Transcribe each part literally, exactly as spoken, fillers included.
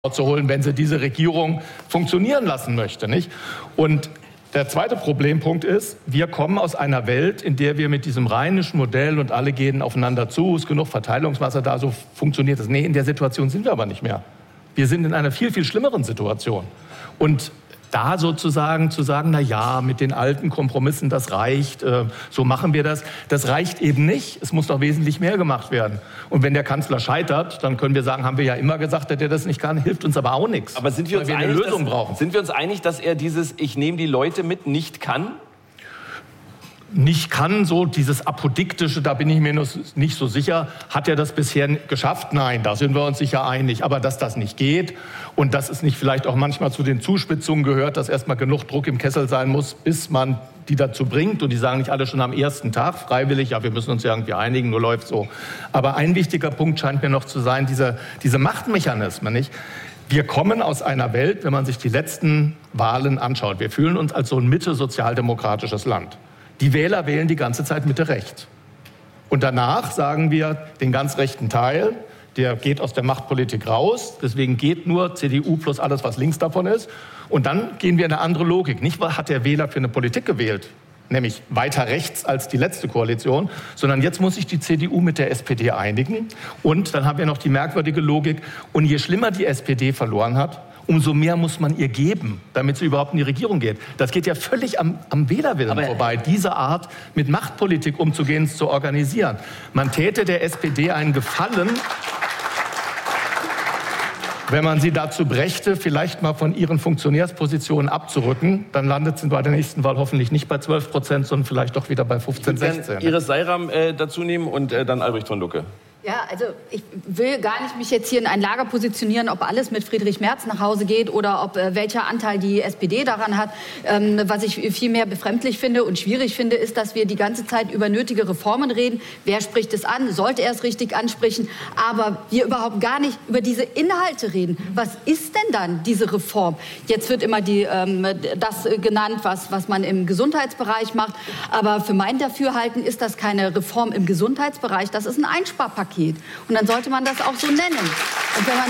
zu holen, wenn sie diese Regierung funktionieren lassen möchte, nicht? Und der zweite Problempunkt ist, wir kommen aus einer Welt, in der wir mit diesem rheinischen Modell und alle gehen aufeinander zu, ist genug Verteilungsmasse da, so funktioniert es. Nee, in der Situation sind wir aber nicht mehr. Wir sind in einer viel, viel schlimmeren Situation. Und da sozusagen zu sagen, na ja, mit den alten Kompromissen, das reicht, äh, so machen wir das. Das reicht eben nicht. Es muss noch wesentlich mehr gemacht werden. Und wenn der Kanzler scheitert, dann können wir sagen, haben wir ja immer gesagt, dass er das nicht kann, hilft uns aber auch nichts. Aber sind wir uns weil wir einig, eine Lösung dass, brauchen. Sind wir uns einig, dass er dieses Ich nehme die Leute mit nicht kann? Nicht kann, so dieses Apodiktische, da bin ich mir nicht so sicher. Hat er das bisher geschafft? Nein, da sind wir uns sicher einig. Aber dass das nicht geht und dass es nicht vielleicht auch manchmal zu den Zuspitzungen gehört, dass erstmal genug Druck im Kessel sein muss, bis man die dazu bringt. Und die sagen nicht alle schon am ersten Tag freiwillig, ja, wir müssen uns ja irgendwie einigen, nur läuft so. Aber ein wichtiger Punkt scheint mir noch zu sein, diese, diese Machtmechanismen, nicht? Wir kommen aus einer Welt, wenn man sich die letzten Wahlen anschaut, wir fühlen uns als so ein mitte-sozialdemokratisches Land. Die Wähler wählen die ganze Zeit Mitte-Recht. Und danach sagen wir, den ganz rechten Teil, der geht aus der Machtpolitik raus. Deswegen geht nur C D U plus alles, was links davon ist. Und dann gehen wir in eine andere Logik. Nicht, was hat der Wähler für eine Politik gewählt, nämlich weiter rechts als die letzte Koalition, sondern jetzt muss sich die C D U mit der S P D einigen. Und dann haben wir noch die merkwürdige Logik. Und je schlimmer die S P D verloren hat, umso mehr muss man ihr geben, damit sie überhaupt in die Regierung geht. Das geht ja völlig am, am Wählerwillen Aber vorbei, diese Art mit Machtpolitik umzugehen, zu organisieren. Man täte der S P D einen Gefallen, wenn man sie dazu brächte, vielleicht mal von ihren Funktionärspositionen abzurücken. Dann landet sie bei der nächsten Wahl hoffentlich nicht bei zwölf Prozent, sondern vielleicht doch wieder bei fünfzehn, sechzehn. Iris Seiram äh, dazu nehmen und äh, dann Albrecht von Lucke. Ja, also ich will gar nicht mich jetzt hier in ein Lager positionieren, ob alles mit Friedrich Merz nach Hause geht oder ob äh, welcher Anteil die S P D daran hat. Ähm, was ich viel mehr befremdlich finde und schwierig finde, ist, dass wir die ganze Zeit über nötige Reformen reden. Wer spricht es an? Sollte er es richtig ansprechen? Aber wir überhaupt gar nicht über diese Inhalte reden. Was ist denn dann diese Reform? Jetzt wird immer die, ähm, das genannt, was, was man im Gesundheitsbereich macht. Aber für mein Dafürhalten ist das keine Reform im Gesundheitsbereich. Das ist ein Einsparpaket. Und dann sollte man das auch so nennen. Und wenn man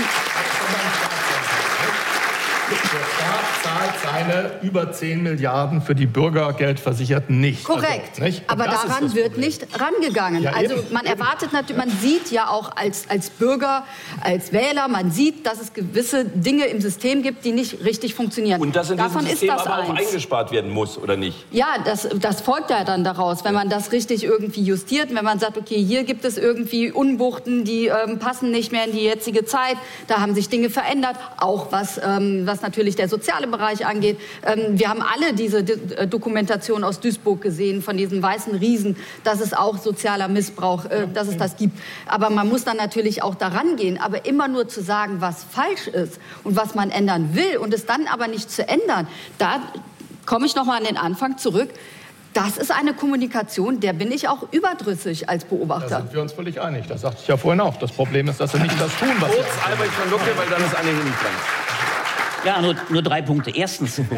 Der Staat zahlt seine über zehn Milliarden für die Bürgergeldversicherten nicht. Korrekt, also, nicht? aber daran wird nicht rangegangen. Ja, also eben. man erwartet natürlich, man sieht ja auch als, als Bürger, als Wähler, man sieht, dass es gewisse Dinge im System gibt, die nicht richtig funktionieren. Und dass in Davon diesem System ist das aber auch eins. eingespart werden muss, oder nicht? Ja, das, das folgt ja dann daraus, wenn man das richtig irgendwie justiert, wenn man sagt, okay, hier gibt es irgendwie Unwuchten, die ähm, passen nicht mehr in die jetzige Zeit, da haben sich Dinge verändert, auch was, ähm, was natürlich der soziale Bereich angeht. Ähm, wir haben alle diese D- Dokumentation aus Duisburg gesehen, von diesen weißen Riesen, dass es auch sozialer Missbrauch, äh, dass es das gibt. Aber man muss dann natürlich auch daran gehen. Aber immer nur zu sagen, was falsch ist und was man ändern will und es dann aber nicht zu ändern, da komme ich noch mal an den Anfang zurück. Das ist eine Kommunikation, der bin ich auch überdrüssig als Beobachter. Da sind wir uns völlig einig. Das sagte ich ja vorhin auch. Das Problem ist, dass sie nicht das tun, was Kurz sie Albrecht von Lucke, weil dann ist Anne Hinnichland. Ja, nur, nur drei Punkte. Erstens, in einer...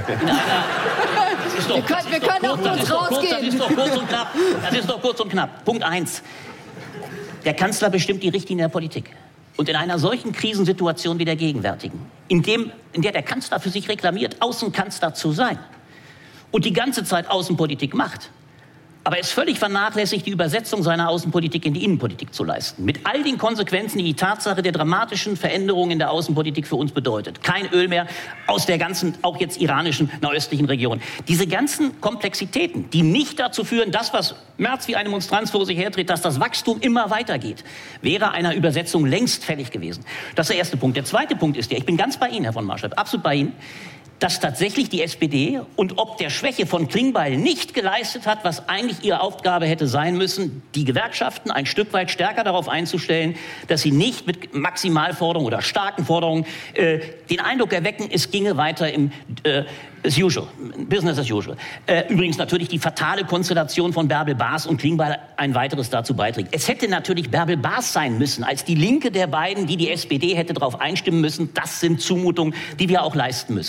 Das ist doch, wir können, wir können auch kurz rausgehen. Das ist doch kurz und knapp. Das ist doch kurz und knapp. Punkt eins. Der Kanzler bestimmt die Richtlinie der Politik. Und in einer solchen Krisensituation wie der gegenwärtigen, in, dem, in der der Kanzler für sich reklamiert, Außenkanzler zu sein und die ganze Zeit Außenpolitik macht, aber es völlig vernachlässigt, die Übersetzung seiner Außenpolitik in die Innenpolitik zu leisten. Mit all den Konsequenzen, die die Tatsache der dramatischen Veränderungen in der Außenpolitik für uns bedeutet. Kein Öl mehr aus der ganzen, auch jetzt iranischen, nahöstlichen Region. Diese ganzen Komplexitäten, die nicht dazu führen, das, was Merz wie eine Monstranz vor sich herträgt, dass das Wachstum immer weitergeht, wäre einer Übersetzung längst fällig gewesen. Das ist der erste Punkt. Der zweite Punkt ist der, ich bin ganz bei Ihnen, Herr von Marschall, absolut bei Ihnen, dass tatsächlich die S P D und ob der Schwäche von Klingbeil nicht geleistet hat, was eigentlich ihre Aufgabe hätte sein müssen, die Gewerkschaften ein Stück weit stärker darauf einzustellen, dass sie nicht mit Maximalforderungen oder starken Forderungen äh, den Eindruck erwecken, es ginge weiter im äh, as usual, business as usual. Äh, übrigens natürlich die fatale Konstellation von Bärbel Baas und Klingbeil ein weiteres dazu beiträgt. Es hätte natürlich Bärbel Baas sein müssen, als die Linke der beiden, die die S P D hätte darauf einstimmen müssen. Das sind Zumutungen, die wir auch leisten müssen. Das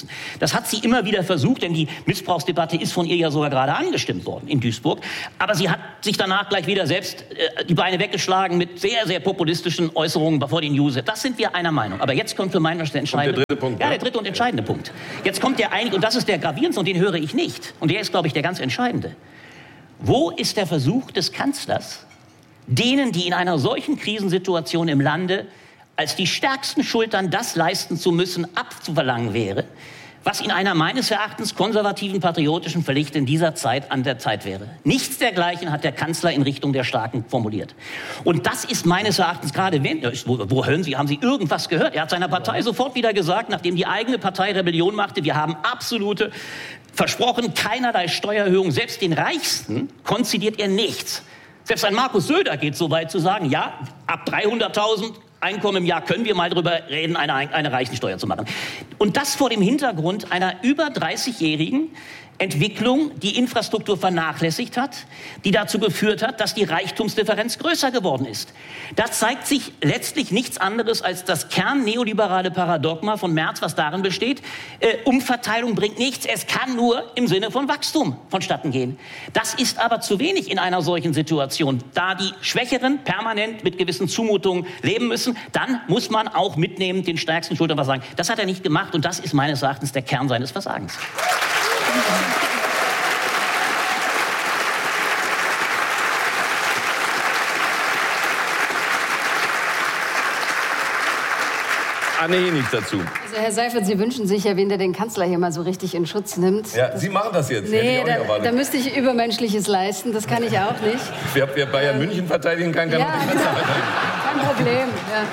Das hat sie immer wieder versucht, denn die Missbrauchsdebatte ist von ihr ja sogar gerade angestimmt worden in Duisburg. Aber sie hat sich danach gleich wieder selbst äh, die Beine weggeschlagen mit sehr, sehr populistischen Äußerungen vor den News. Das sind wir einer Meinung. Aber jetzt kommt für meinen Verständnis der entscheidende der dritte Punkt. Ja, der dritte und entscheidende Punkt. Jetzt kommt der eigentlich, und das ist der gravierendste, und den höre ich nicht. Und der ist, glaube ich, der ganz entscheidende. Wo ist der Versuch des Kanzlers, denen, die in einer solchen Krisensituation im Lande als die stärksten Schultern das leisten zu müssen, abzuverlangen wäre, was in einer meines Erachtens konservativen, patriotischen Pflicht in dieser Zeit an der Zeit wäre? Nichts dergleichen hat der Kanzler in Richtung der Starken formuliert. Und das ist meines Erachtens gerade, wenn, wo, wo hören Sie, haben Sie irgendwas gehört? Er hat seiner Partei sofort wieder gesagt, nachdem die eigene Partei Rebellion machte, wir haben absolute, versprochen, keinerlei Steuererhöhung, selbst den Reichsten konzidiert er nichts. Selbst ein Markus Söder geht so weit zu sagen, ja, ab dreihunderttausend Einkommen im Jahr können wir mal drüber reden, eine, eine Reichensteuer zu machen. Und das vor dem Hintergrund einer über dreißigjährigen Entwicklung, die Infrastruktur vernachlässigt hat, die dazu geführt hat, dass die Reichtumsdifferenz größer geworden ist. Da zeigt sich letztlich nichts anderes als das kernneoliberale Paradigma von Merz, was darin besteht, äh, Umverteilung bringt nichts, es kann nur im Sinne von Wachstum vonstatten gehen. Das ist aber zu wenig in einer solchen Situation. Da die Schwächeren permanent mit gewissen Zumutungen leben müssen, dann muss man auch mitnehmen, den stärksten Schultern was sagen. Das hat er nicht gemacht und das ist meines Erachtens der Kern seines Versagens. Anne nichts dazu. Also Herr Seifert, Sie wünschen sich ja, wen der den Kanzler hier mal so richtig in Schutz nimmt. Ja, das Sie machen das jetzt. Nee, da, da müsste ich Übermenschliches leisten, das kann ich auch nicht. Wer, wer Bayern ähm, München verteidigen kann, kann ja, auch den Kanzler verteidigen. Kein Problem.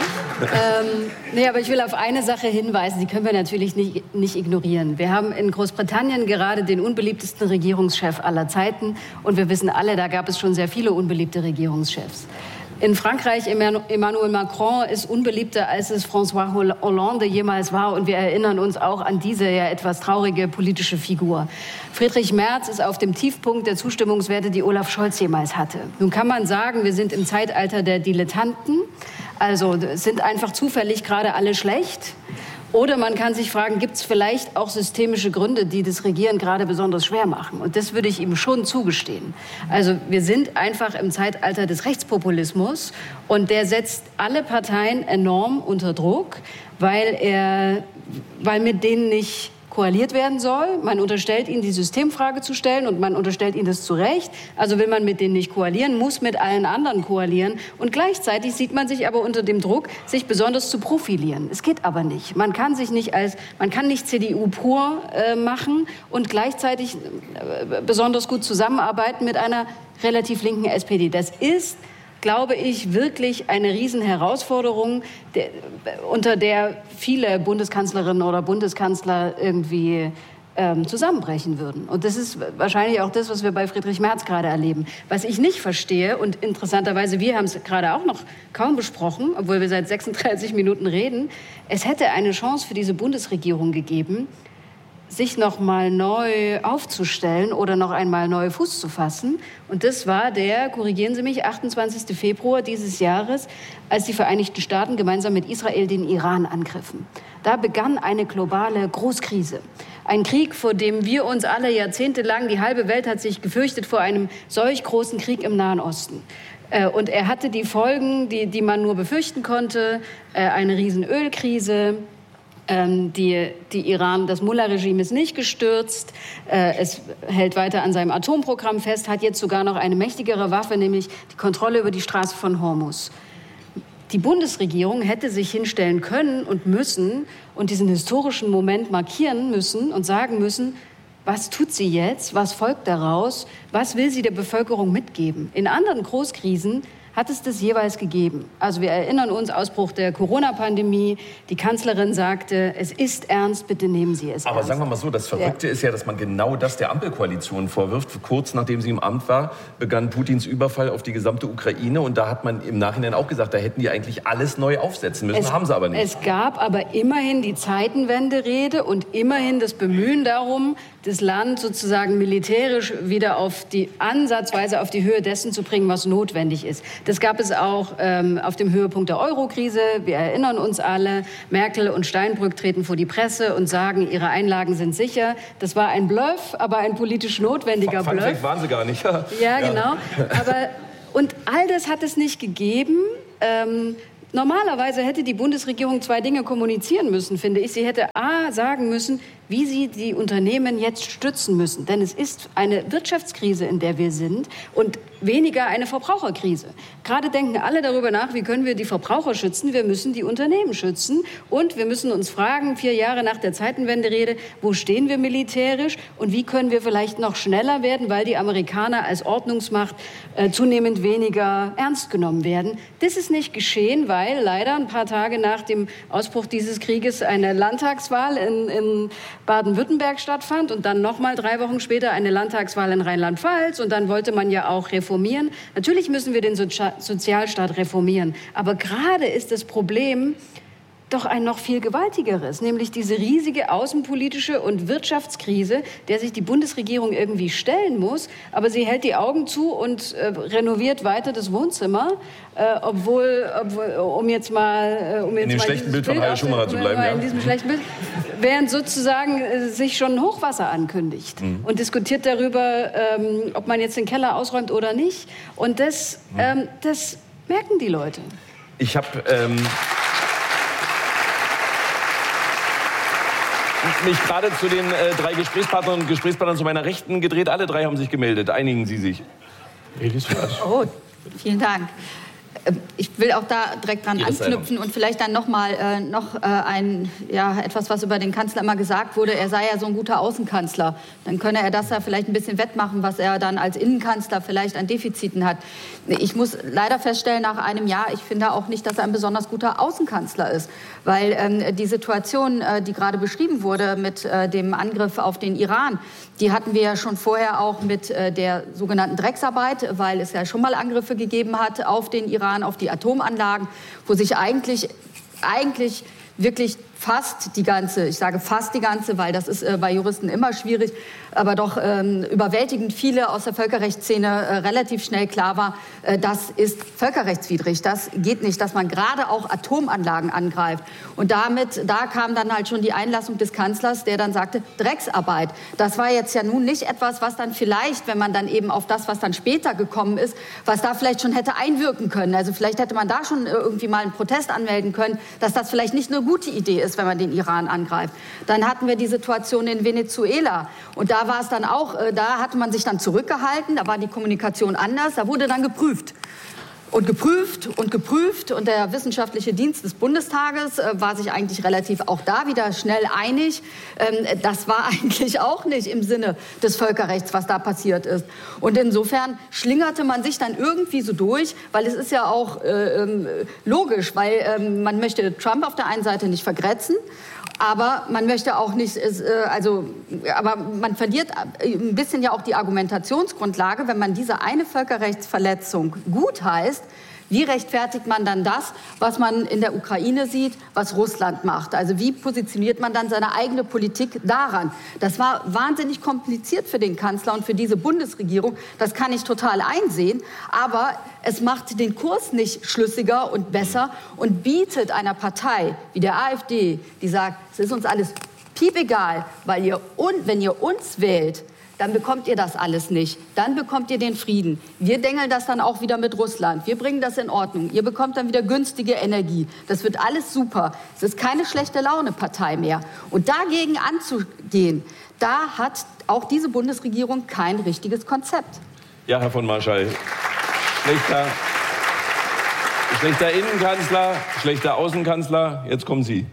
Ja. ähm, nee, aber ich will auf eine Sache hinweisen, die können wir natürlich nicht, nicht ignorieren. Wir haben in Großbritannien gerade den unbeliebtesten Regierungschef aller Zeiten. Und wir wissen alle, da gab es schon sehr viele unbeliebte Regierungschefs. In Frankreich, Emmanuel Macron ist unbeliebter, als es François Hollande jemals war. Und wir erinnern uns auch an diese ja etwas traurige politische Figur. Friedrich Merz ist auf dem Tiefpunkt der Zustimmungswerte, die Olaf Scholz jemals hatte. Nun kann man sagen, wir sind im Zeitalter der Dilettanten. Also sind einfach zufällig gerade alle schlecht. Oder man kann sich fragen, gibt es vielleicht auch systemische Gründe, die das Regieren gerade besonders schwer machen? Und das würde ich ihm schon zugestehen. Also wir sind einfach im Zeitalter des Rechtspopulismus und der setzt alle Parteien enorm unter Druck, weil er, weil mit denen nicht koaliert werden soll. Man unterstellt ihnen, die Systemfrage zu stellen und man unterstellt ihnen das zu Recht. Also will man mit denen nicht koalieren, muss mit allen anderen koalieren. Und gleichzeitig sieht man sich aber unter dem Druck, sich besonders zu profilieren. Es geht aber nicht. Man kann sich nicht als, man kann nicht C D U pur äh, machen und gleichzeitig äh, besonders gut zusammenarbeiten mit einer relativ linken S P D. Das ist, glaube ich, wirklich eine Riesenherausforderung, der, unter der viele Bundeskanzlerinnen oder Bundeskanzler irgendwie ähm, zusammenbrechen würden. Und das ist wahrscheinlich auch das, was wir bei Friedrich Merz gerade erleben. Was ich nicht verstehe, und interessanterweise, wir haben es gerade auch noch kaum besprochen, obwohl wir seit sechsunddreißig Minuten reden, es hätte eine Chance für diese Bundesregierung gegeben, sich noch mal neu aufzustellen oder noch einmal neu Fuß zu fassen. Und das war der, korrigieren Sie mich, achtundzwanzigsten Februar dieses Jahres, als die Vereinigten Staaten gemeinsam mit Israel den Iran angriffen. Da begann eine globale Großkrise. Ein Krieg, vor dem wir uns alle jahrzehntelang, die halbe Welt hat sich gefürchtet vor einem solch großen Krieg im Nahen Osten. Und er hatte die Folgen, die, die man nur befürchten konnte, eine riesen Ölkrise. Die, die Iran, das Mullah-Regime ist nicht gestürzt. Es hält weiter an seinem Atomprogramm fest, hat jetzt sogar noch eine mächtigere Waffe, nämlich die Kontrolle über die Straße von Hormuz. Die Bundesregierung hätte sich hinstellen können und müssen und diesen historischen Moment markieren müssen und sagen müssen, was tut sie jetzt, was folgt daraus, was will sie der Bevölkerung mitgeben. In anderen Großkrisen hat es das jeweils gegeben. Also wir erinnern uns, Ausbruch der Corona-Pandemie. Die Kanzlerin sagte, es ist ernst, bitte nehmen Sie es Aber ernst. sagen wir mal so, das Verrückte ja. ist ja, dass man genau das der Ampelkoalition vorwirft. Kurz nachdem sie im Amt war, begann Putins Überfall auf die gesamte Ukraine. Und da hat man im Nachhinein auch gesagt, da hätten die eigentlich alles neu aufsetzen müssen, es, haben sie aber nicht. Es gab aber immerhin die Zeitenwende-Rede und immerhin das Bemühen darum, das Land sozusagen militärisch wieder auf die, ansatzweise auf die Höhe dessen zu bringen, was notwendig ist. Das gab es auch ähm, auf dem Höhepunkt der Euro-Krise. Wir erinnern uns alle, Merkel und Steinbrück treten vor die Presse und sagen, ihre Einlagen sind sicher. Das war ein Bluff, aber ein politisch notwendiger Fun Bluff. Fact waren sie gar nicht. Ja, ja, genau. Aber, und all das hat es nicht gegeben. Ähm, Normalerweise hätte die Bundesregierung zwei Dinge kommunizieren müssen, finde ich. Sie hätte A, sagen müssen, wie sie die Unternehmen jetzt stützen müssen. Denn es ist eine Wirtschaftskrise, in der wir sind, und weniger eine Verbraucherkrise. Gerade denken alle darüber nach, wie können wir die Verbraucher schützen. Wir müssen die Unternehmen schützen. Und wir müssen uns fragen, vier Jahre nach der Zeitenwende-Rede, wo stehen wir militärisch und wie können wir vielleicht noch schneller werden, weil die Amerikaner als Ordnungsmacht äh, zunehmend weniger ernst genommen werden. Das ist nicht geschehen, weil leider ein paar Tage nach dem Ausbruch dieses Krieges eine Landtagswahl in, in Baden-Württemberg stattfand und dann noch mal drei Wochen später eine Landtagswahl in Rheinland-Pfalz. Und dann wollte man ja auch reformieren. Natürlich müssen wir den Sozi- Sozialstaat reformieren. Aber gerade ist das Problem doch ein noch viel gewaltigeres, nämlich diese riesige außenpolitische und Wirtschaftskrise, der sich die Bundesregierung irgendwie stellen muss. Aber sie hält die Augen zu und äh, renoviert weiter das Wohnzimmer, äh, obwohl, obwohl, um jetzt mal... Äh, um jetzt in dem mal schlechten Bild von Hajo Schumacher zu bleiben, ja. In diesem schlechten Bild, während sozusagen äh, sich schon Hochwasser ankündigt mhm. und diskutiert darüber, ähm, ob man jetzt den Keller ausräumt oder nicht. Und das, mhm. ähm, das merken die Leute. Ich habe... Ähm mich gerade zu den äh, drei Gesprächspartnern und Gesprächspartnern zu meiner Rechten gedreht. Alle drei haben sich gemeldet. Einigen Sie sich. Oh, vielen Dank. Ich will auch da direkt dran anknüpfen und vielleicht dann noch mal äh, noch äh, ein ja etwas, was über den Kanzler immer gesagt wurde. Er sei ja so ein guter Außenkanzler. Dann könne er das ja vielleicht ein bisschen wettmachen, was er dann als Innenkanzler vielleicht an Defiziten hat. Ich muss leider feststellen, nach einem Jahr, ich finde auch nicht, dass er ein besonders guter Außenkanzler ist, weil ähm, die Situation, äh, die gerade beschrieben wurde mit äh, dem Angriff auf den Iran, die hatten wir ja schon vorher auch mit äh, der sogenannten Drecksarbeit, weil es ja schon mal Angriffe gegeben hat auf den Iran, auf die Atomanlagen, wo sich eigentlich, eigentlich wirklich fast die ganze, ich sage fast die ganze, weil das ist äh, bei Juristen immer schwierig, aber doch ähm, überwältigend viele aus der Völkerrechtsszene äh, relativ schnell klar war, äh, das ist völkerrechtswidrig, das geht nicht, dass man gerade auch Atomanlagen angreift. Und damit, da kam dann halt schon die Einlassung des Kanzlers, der dann sagte, Drecksarbeit. Das war jetzt ja nun nicht etwas, was dann vielleicht, wenn man dann eben auf das, was dann später gekommen ist, was da vielleicht schon hätte einwirken können. Also vielleicht hätte man da schon irgendwie mal einen Protest anmelden können, dass das vielleicht nicht eine gute Idee ist, wenn man den Iran angreift. Dann hatten wir die Situation in Venezuela. Und da war es dann auch, da hatte man sich dann zurückgehalten, da war die Kommunikation anders, da wurde dann geprüft. Und geprüft und geprüft. Und der wissenschaftliche Dienst des Bundestages äh, war sich eigentlich relativ auch da wieder schnell einig. Ähm, das war eigentlich auch nicht im Sinne des Völkerrechts, was da passiert ist. Und insofern schlingerte man sich dann irgendwie so durch, weil es ist ja auch äh, äh, logisch, weil äh, man möchte Trump auf der einen Seite nicht vergrätzen, aber man möchte auch nicht, also, aber man verliert ein bisschen ja auch die Argumentationsgrundlage, wenn man diese eine Völkerrechtsverletzung gut heißt. Wie rechtfertigt man dann das, was man in der Ukraine sieht, was Russland macht? Also wie positioniert man dann seine eigene Politik daran? Das war wahnsinnig kompliziert für den Kanzler und für diese Bundesregierung. Das kann ich total einsehen. Aber es macht den Kurs nicht schlüssiger und besser und bietet einer Partei wie der AfD, die sagt, es ist uns alles piepegal, weil ihr, wenn ihr uns wählt, dann bekommt ihr das alles nicht. Dann bekommt ihr den Frieden. Wir dengeln das dann auch wieder mit Russland. Wir bringen das in Ordnung. Ihr bekommt dann wieder günstige Energie. Das wird alles super. Es ist keine schlechte Laune-Partei mehr. Und dagegen anzugehen, da hat auch diese Bundesregierung kein richtiges Konzept. Ja, Herr von Marschall. Schlechter, schlechter Innenkanzler, schlechter Außenkanzler. Jetzt kommen Sie.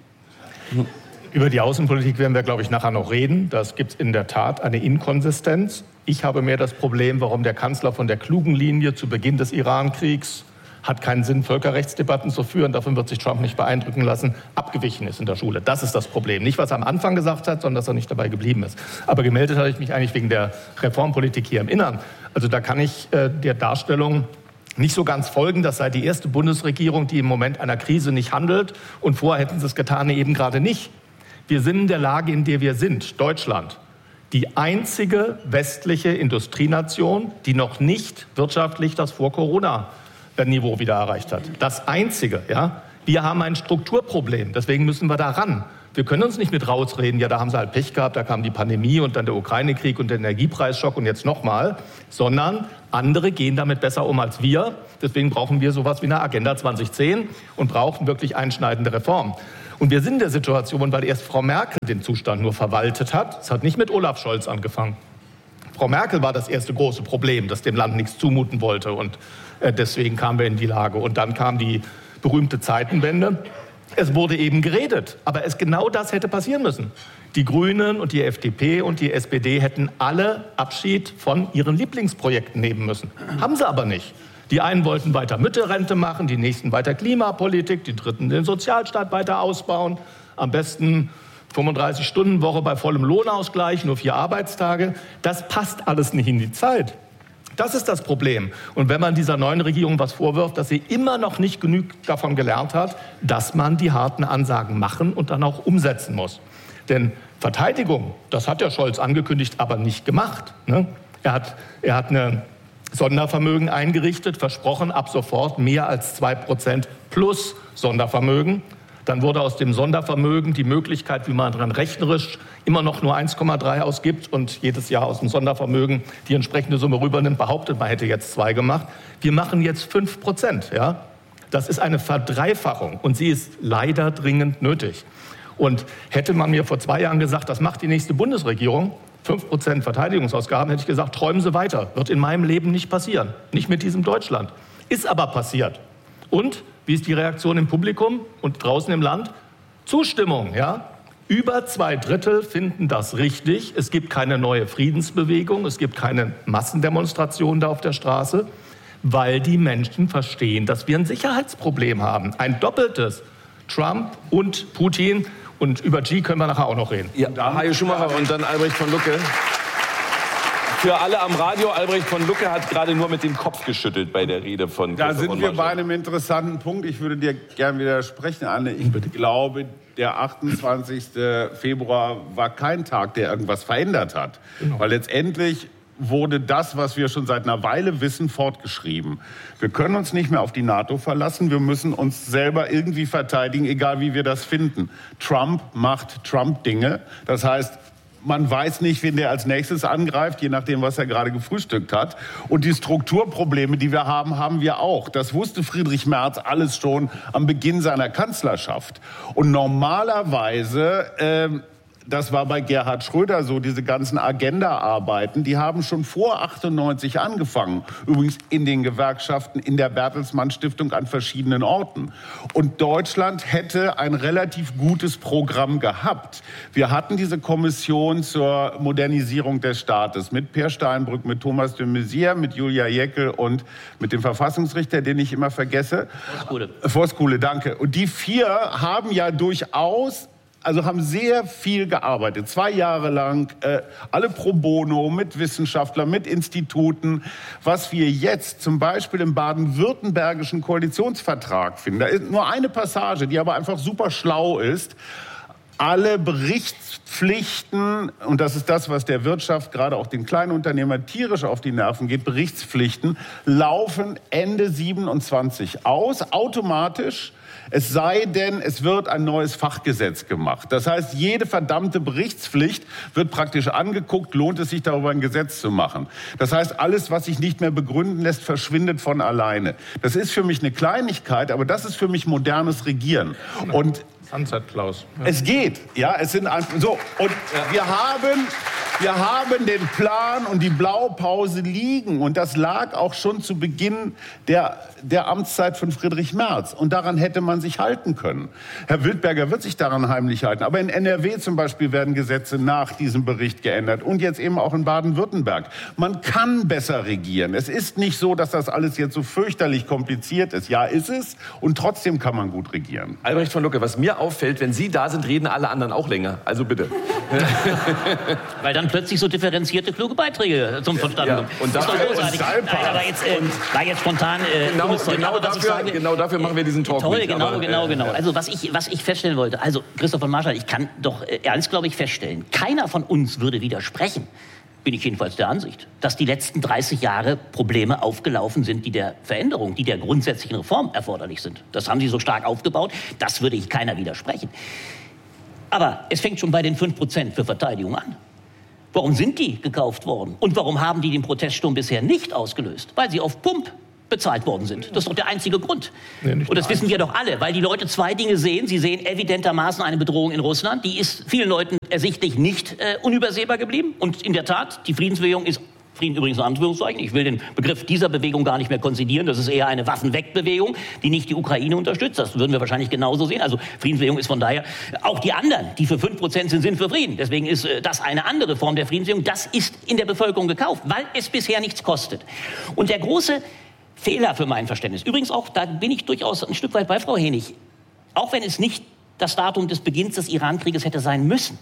Über die Außenpolitik werden wir, glaube ich, nachher noch reden. Das gibt es in der Tat eine Inkonsistenz. Ich habe mehr das Problem, warum der Kanzler von der klugen Linie zu Beginn des Iran-Kriegs, hat keinen Sinn, Völkerrechtsdebatten zu führen, davon wird sich Trump nicht beeindrucken lassen, abgewichen ist in der Schule. Das ist das Problem. Nicht, was er am Anfang gesagt hat, sondern dass er nicht dabei geblieben ist. Aber gemeldet habe ich mich eigentlich wegen der Reformpolitik hier im Innern. Also da kann ich äh, der Darstellung nicht so ganz folgen. Das sei die erste Bundesregierung, die im Moment einer Krise nicht handelt. Und vorher hätten sie es getan, eben gerade nicht. Wir sind in der Lage, in der wir sind, Deutschland, die einzige westliche Industrienation, die noch nicht wirtschaftlich das vor Corona Niveau wieder erreicht hat. Das Einzige, ja, wir haben ein Strukturproblem, deswegen müssen wir da ran. Wir können uns nicht mit rausreden, ja, da haben sie halt Pech gehabt, da kam die Pandemie und dann der Ukraine-Krieg und der Energiepreisschock und jetzt nochmal, sondern andere gehen damit besser um als wir. Deswegen brauchen wir sowas wie eine Agenda zwanzig zehn und brauchen wirklich einschneidende Reformen. Und wir sind in der Situation, weil erst Frau Merkel den Zustand nur verwaltet hat. Es hat nicht mit Olaf Scholz angefangen. Frau Merkel war das erste große Problem, das dem Land nichts zumuten wollte. Und deswegen kamen wir in die Lage. Und dann kam die berühmte Zeitenwende. Es wurde eben geredet, aber es genau das hätte passieren müssen. Die Grünen und die F D P und die S P D hätten alle Abschied von ihren Lieblingsprojekten nehmen müssen. Haben sie aber nicht. Die einen wollten weiter Mütterrente machen, die nächsten weiter Klimapolitik, die dritten den Sozialstaat weiter ausbauen. Am besten fünfunddreißig-Stunden-Woche bei vollem Lohnausgleich, nur vier Arbeitstage. Das passt alles nicht in die Zeit. Das ist das Problem. Und wenn man dieser neuen Regierung was vorwirft, dass sie immer noch nicht genug davon gelernt hat, dass man die harten Ansagen machen und dann auch umsetzen muss. Denn Verteidigung, das hat ja Scholz angekündigt, aber nicht gemacht. Ne? Er hat, er hat eine Sondervermögen eingerichtet, versprochen, ab sofort mehr als zwei Prozent plus Sondervermögen. Dann wurde aus dem Sondervermögen die Möglichkeit, wie man dran rechnerisch immer noch nur eins Komma drei ausgibt und jedes Jahr aus dem Sondervermögen die entsprechende Summe rübernimmt, behauptet, man hätte jetzt zwei gemacht. Wir machen jetzt fünf Prozent. Ja? Das ist eine Verdreifachung und sie ist leider dringend nötig. Und hätte man mir vor zwei Jahren gesagt, das macht die nächste Bundesregierung, fünf Prozent Verteidigungsausgaben, hätte ich gesagt, träumen Sie weiter. Wird in meinem Leben nicht passieren. Nicht mit diesem Deutschland. Ist aber passiert. Und wie ist die Reaktion im Publikum und draußen im Land? Zustimmung, ja. Über zwei Drittel finden das richtig. Es gibt keine neue Friedensbewegung, es gibt keine Massendemonstrationen da auf der Straße, weil die Menschen verstehen, dass wir ein Sicherheitsproblem haben. Ein doppeltes. Trump und Putin. Und über G können wir nachher auch noch reden. Ja, da Hajo Schumacher und dann Albrecht von Lucke. Für alle am Radio, Albrecht von Lucke hat gerade nur mit dem Kopf geschüttelt bei der Rede von Da sind wir bei einem interessanten Punkt. Ich würde dir gern widersprechen, Anne. Ich glaube, der achtundzwanzigste Februar war kein Tag, der irgendwas verändert hat. Genau. Weil letztendlich wurde das, was wir schon seit einer Weile wissen, fortgeschrieben. Wir können uns nicht mehr auf die NATO verlassen. Wir müssen uns selber irgendwie verteidigen, egal wie wir das finden. Trump macht Trump-Dinge. Das heißt, man weiß nicht, wen der als nächstes angreift, je nachdem, was er gerade gefrühstückt hat. Und die Strukturprobleme, die wir haben, haben wir auch. Das wusste Friedrich Merz alles schon am Beginn seiner Kanzlerschaft. Und normalerweise, äh, das war bei Gerhard Schröder so, diese ganzen Agenda-Arbeiten, die haben schon vor achtundneunzig angefangen. Übrigens in den Gewerkschaften, in der Bertelsmann-Stiftung an verschiedenen Orten. Und Deutschland hätte ein relativ gutes Programm gehabt. Wir hatten diese Kommission zur Modernisierung des Staates mit Peer Steinbrück, mit Thomas de Maizière, mit Julia Jäckel und mit dem Verfassungsrichter, den ich immer vergesse. Voskuhle. Voskuhle, danke. Und die vier haben ja durchaus Also haben sehr viel gearbeitet, zwei Jahre lang, äh, alle pro bono, mit Wissenschaftlern, mit Instituten. Was wir jetzt zum Beispiel im baden-württembergischen Koalitionsvertrag finden, da ist nur eine Passage, die aber einfach super schlau ist. Alle Berichtspflichten, und das ist das, was der Wirtschaft, gerade auch den Kleinunternehmern, tierisch auf die Nerven geht, Berichtspflichten laufen Ende siebenundzwanzig aus, automatisch. Es sei denn, es wird ein neues Fachgesetz gemacht. Das heißt, jede verdammte Berichtspflicht wird praktisch angeguckt, lohnt es sich darüber ein Gesetz zu machen. Das heißt, alles, was sich nicht mehr begründen lässt, verschwindet von alleine. Das ist für mich eine Kleinigkeit, aber das ist für mich modernes Regieren. Und Sunset Clause. Ja. Es geht, ja, es sind einfach so. Und wir haben, wir haben den Plan und die Blaupause liegen. Und das lag auch schon zu Beginn der, der Amtszeit von Friedrich Merz. Und daran hätte man sich halten können. Herr Wildberger wird sich daran heimlich halten. Aber in N R W zum Beispiel werden Gesetze nach diesem Bericht geändert. Und jetzt eben auch in Baden-Württemberg. Man kann besser regieren. Es ist nicht so, dass das alles jetzt so fürchterlich kompliziert ist. Ja, ist es. Und trotzdem kann man gut regieren. Albrecht von Lucke, was mir auffällt, wenn Sie da sind, reden alle anderen auch länger. Also bitte. Weil dann plötzlich so differenzierte, kluge Beiträge zum Verstand kommen. Ja, und das ist dafür, doch großartig. Nein, aber jetzt, äh, war jetzt spontan äh, genau, dummes Zeug. genau, aber, dafür, sage, genau dafür machen wir diesen Talk. Toll, nicht, genau, aber, genau, äh, genau. Ja. Also was ich, was ich feststellen wollte, also Christoph von Marschall, ich kann doch äh, ernst, glaube ich, feststellen, keiner von uns würde widersprechen, bin ich jedenfalls der Ansicht, dass die letzten dreißig Jahre Probleme aufgelaufen sind, die der Veränderung, die der grundsätzlichen Reform erforderlich sind. Das haben Sie so stark aufgebaut, das würde ich keiner widersprechen. Aber es fängt schon bei den fünf Prozent für Verteidigung an. Warum sind die gekauft worden? Und warum haben die den Proteststurm bisher nicht ausgelöst? Weil sie auf Pump bezahlt worden sind. Das ist doch der einzige Grund. Nee, und das wissen wir doch alle, weil die Leute zwei Dinge sehen. Sie sehen evidentermaßen eine Bedrohung in Russland. Die ist vielen Leuten ersichtlich nicht äh, unübersehbar geblieben. Und in der Tat, die Friedensbewegung ist, Frieden übrigens in Anführungszeichen, ich will den Begriff dieser Bewegung gar nicht mehr konzidieren. Das ist eher eine Waffenwegbewegung, die nicht die Ukraine unterstützt. Das würden wir wahrscheinlich genauso sehen. Also Friedensbewegung ist von daher, auch die anderen, die für fünf Prozent sind, sind für Frieden. Deswegen ist äh, das eine andere Form der Friedensbewegung. Das ist in der Bevölkerung gekauft, weil es bisher nichts kostet. Und der große Fehler für mein Verständnis. Übrigens auch, da bin ich durchaus ein Stück weit bei Frau Hennig. Auch wenn es nicht das Datum des Beginns des Iran-Krieges hätte sein müssen.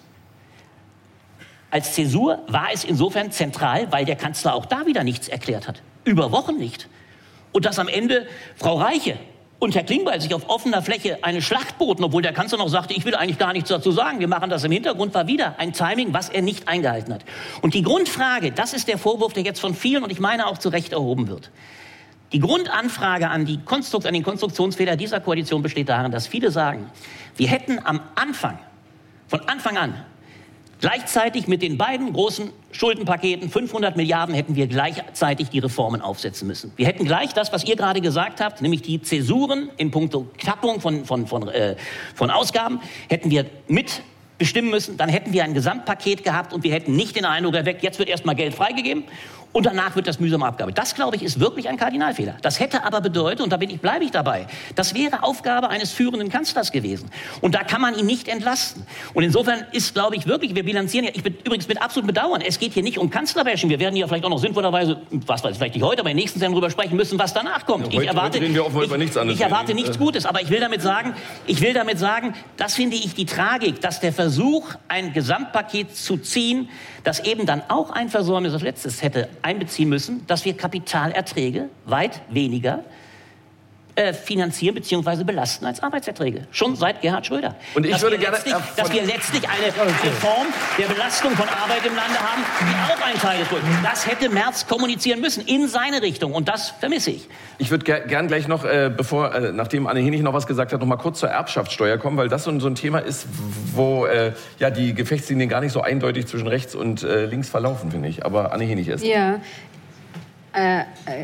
Als Zäsur war es insofern zentral, weil der Kanzler auch da wieder nichts erklärt hat. Über Wochen nicht. Und dass am Ende Frau Reiche und Herr Klingbeil sich auf offener Fläche eine Schlacht boten, obwohl der Kanzler noch sagte, ich will eigentlich gar nichts dazu sagen, wir machen das im Hintergrund, war wieder ein Timing, was er nicht eingehalten hat. Und die Grundfrage, das ist der Vorwurf, der jetzt von vielen und ich meine auch zu Recht erhoben wird. Die Grundanfrage an, die Konstrukt, an den Konstruktionsfehler dieser Koalition besteht darin, dass viele sagen, wir hätten am Anfang, von Anfang an, gleichzeitig mit den beiden großen Schuldenpaketen, fünfhundert Milliarden, hätten wir gleichzeitig die Reformen aufsetzen müssen. Wir hätten gleich das, was ihr gerade gesagt habt, nämlich die Zäsuren in puncto Knappung von, von, von, äh, von Ausgaben, hätten wir mit bestimmen müssen. Dann hätten wir ein Gesamtpaket gehabt und wir hätten nicht den Eindruck erweckt, jetzt wird erstmal Geld freigegeben und danach wird das mühsam abgearbeitet. Das, glaube ich, ist wirklich ein Kardinalfehler. Das hätte aber bedeutet, und da bin ich, bleibe ich dabei, das wäre Aufgabe eines führenden Kanzlers gewesen. Und da kann man ihn nicht entlasten. Und insofern ist, glaube ich, wirklich, wir bilanzieren ja, ich bin übrigens mit absolutem Bedauern, es geht hier nicht um Kanzlerbashing. Wir werden ja vielleicht auch noch sinnvollerweise, was weiß ich, vielleicht nicht heute, aber in den nächsten Sendungen drüber sprechen müssen, was danach kommt. Ja, heute, ich erwarte, heute reden wir offenbar über nichts anderes. Ich erwarte nichts Gutes, aber ich will damit sagen, ich will damit sagen, das finde ich die Tragik, dass der Versuch, ein Gesamtpaket zu ziehen, das eben dann auch ein Versäumnis als letztes hätte einbeziehen müssen, dass wir Kapitalerträge weit weniger äh, finanzieren bzw. belasten als Arbeitserträge. Schon seit Gerhard Schröder. Und ich dass würde wir gerne... Letztlich, dass wir letztlich eine, eine Form der Belastung von Arbeit im Lande haben, die auch ein Teil ist. Das hätte Merz kommunizieren müssen, in seine Richtung. Und das vermisse ich. Ich würde ger gern gleich noch, äh, bevor, äh, nachdem Anne Hennig noch was gesagt hat, noch mal kurz zur Erbschaftssteuer kommen, weil das so, so ein Thema ist, wo äh, ja, die Gefechtslinien gar nicht so eindeutig zwischen rechts und äh, links verlaufen, finde ich. Aber Anne Hennig ist. Ja, äh, äh,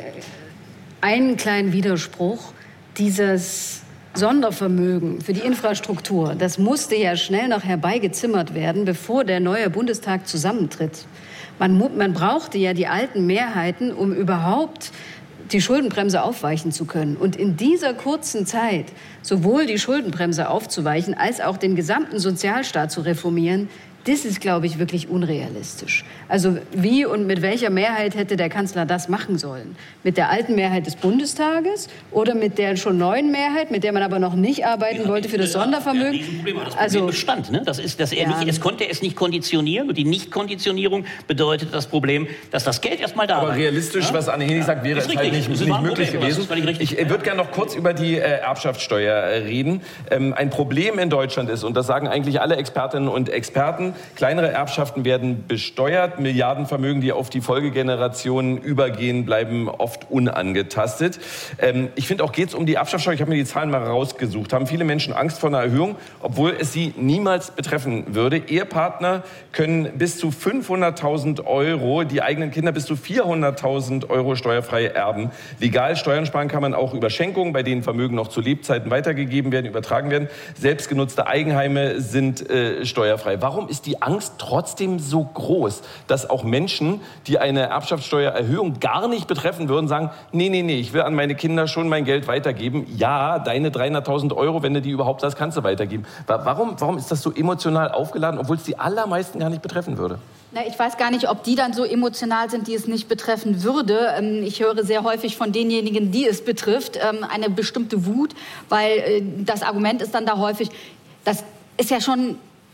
einen kleinen Widerspruch. Dieses Sondervermögen für die Infrastruktur, das musste ja schnell noch herbeigezimmert werden, bevor der neue Bundestag zusammentritt. Man, man brauchte ja die alten Mehrheiten, um überhaupt die Schuldenbremse aufweichen zu können. Und in dieser kurzen Zeit sowohl die Schuldenbremse aufzuweichen, als auch den gesamten Sozialstaat zu reformieren, das ist, glaube ich, wirklich unrealistisch. Also wie und mit welcher Mehrheit hätte der Kanzler das machen sollen? Mit der alten Mehrheit des Bundestages oder mit der schon neuen Mehrheit, mit der man aber noch nicht arbeiten wollte für das Sondervermögen? Ja, Problem war das Problem also Bestand, ne? Das ist, dass er ja. nicht, es konnte es nicht konditionieren und die Nichtkonditionierung bedeutet das Problem, dass das Geld erstmal da war. Aber realistisch, ja? was Anne Hennig sagt, wäre es halt nicht, nicht möglich gewesen. Ich äh, würde gerne noch kurz über die äh, Erbschaftssteuer äh, reden. Ähm, ein Problem in Deutschland ist, und das sagen eigentlich alle Expertinnen und Experten, kleinere Erbschaften werden besteuert, Milliardenvermögen, die auf die Folgegenerationen übergehen, bleiben oft unangetastet. Ähm, ich finde auch, geht es um die Erbschaftssteuer, ich habe mir die Zahlen mal rausgesucht, haben viele Menschen Angst vor einer Erhöhung, obwohl es sie niemals betreffen würde. Ehepartner können bis zu fünfhunderttausend Euro, die eigenen Kinder bis zu vierhunderttausend Euro steuerfrei erben. Legal Steuern sparen kann man auch über Schenkungen, bei denen Vermögen noch zu Lebzeiten weitergegeben werden, übertragen werden. Selbstgenutzte Eigenheime sind äh, steuerfrei. Warum ist die Angst trotzdem so groß, dass auch Menschen, die eine Erbschaftssteuererhöhung gar nicht betreffen würden, sagen, nee, nee, nee, ich will an meine Kinder schon mein Geld weitergeben. Ja, deine dreihunderttausend Euro, wenn du die überhaupt hast, kannst du weitergeben. Warum, warum ist das so emotional aufgeladen, obwohl es die allermeisten gar nicht betreffen würde? Na, ich weiß gar nicht, ob die dann so emotional sind, die es nicht betreffen würde. Ich höre sehr häufig von denjenigen, die es betrifft, eine bestimmte Wut, weil das Argument ist dann da häufig, das ist ja schon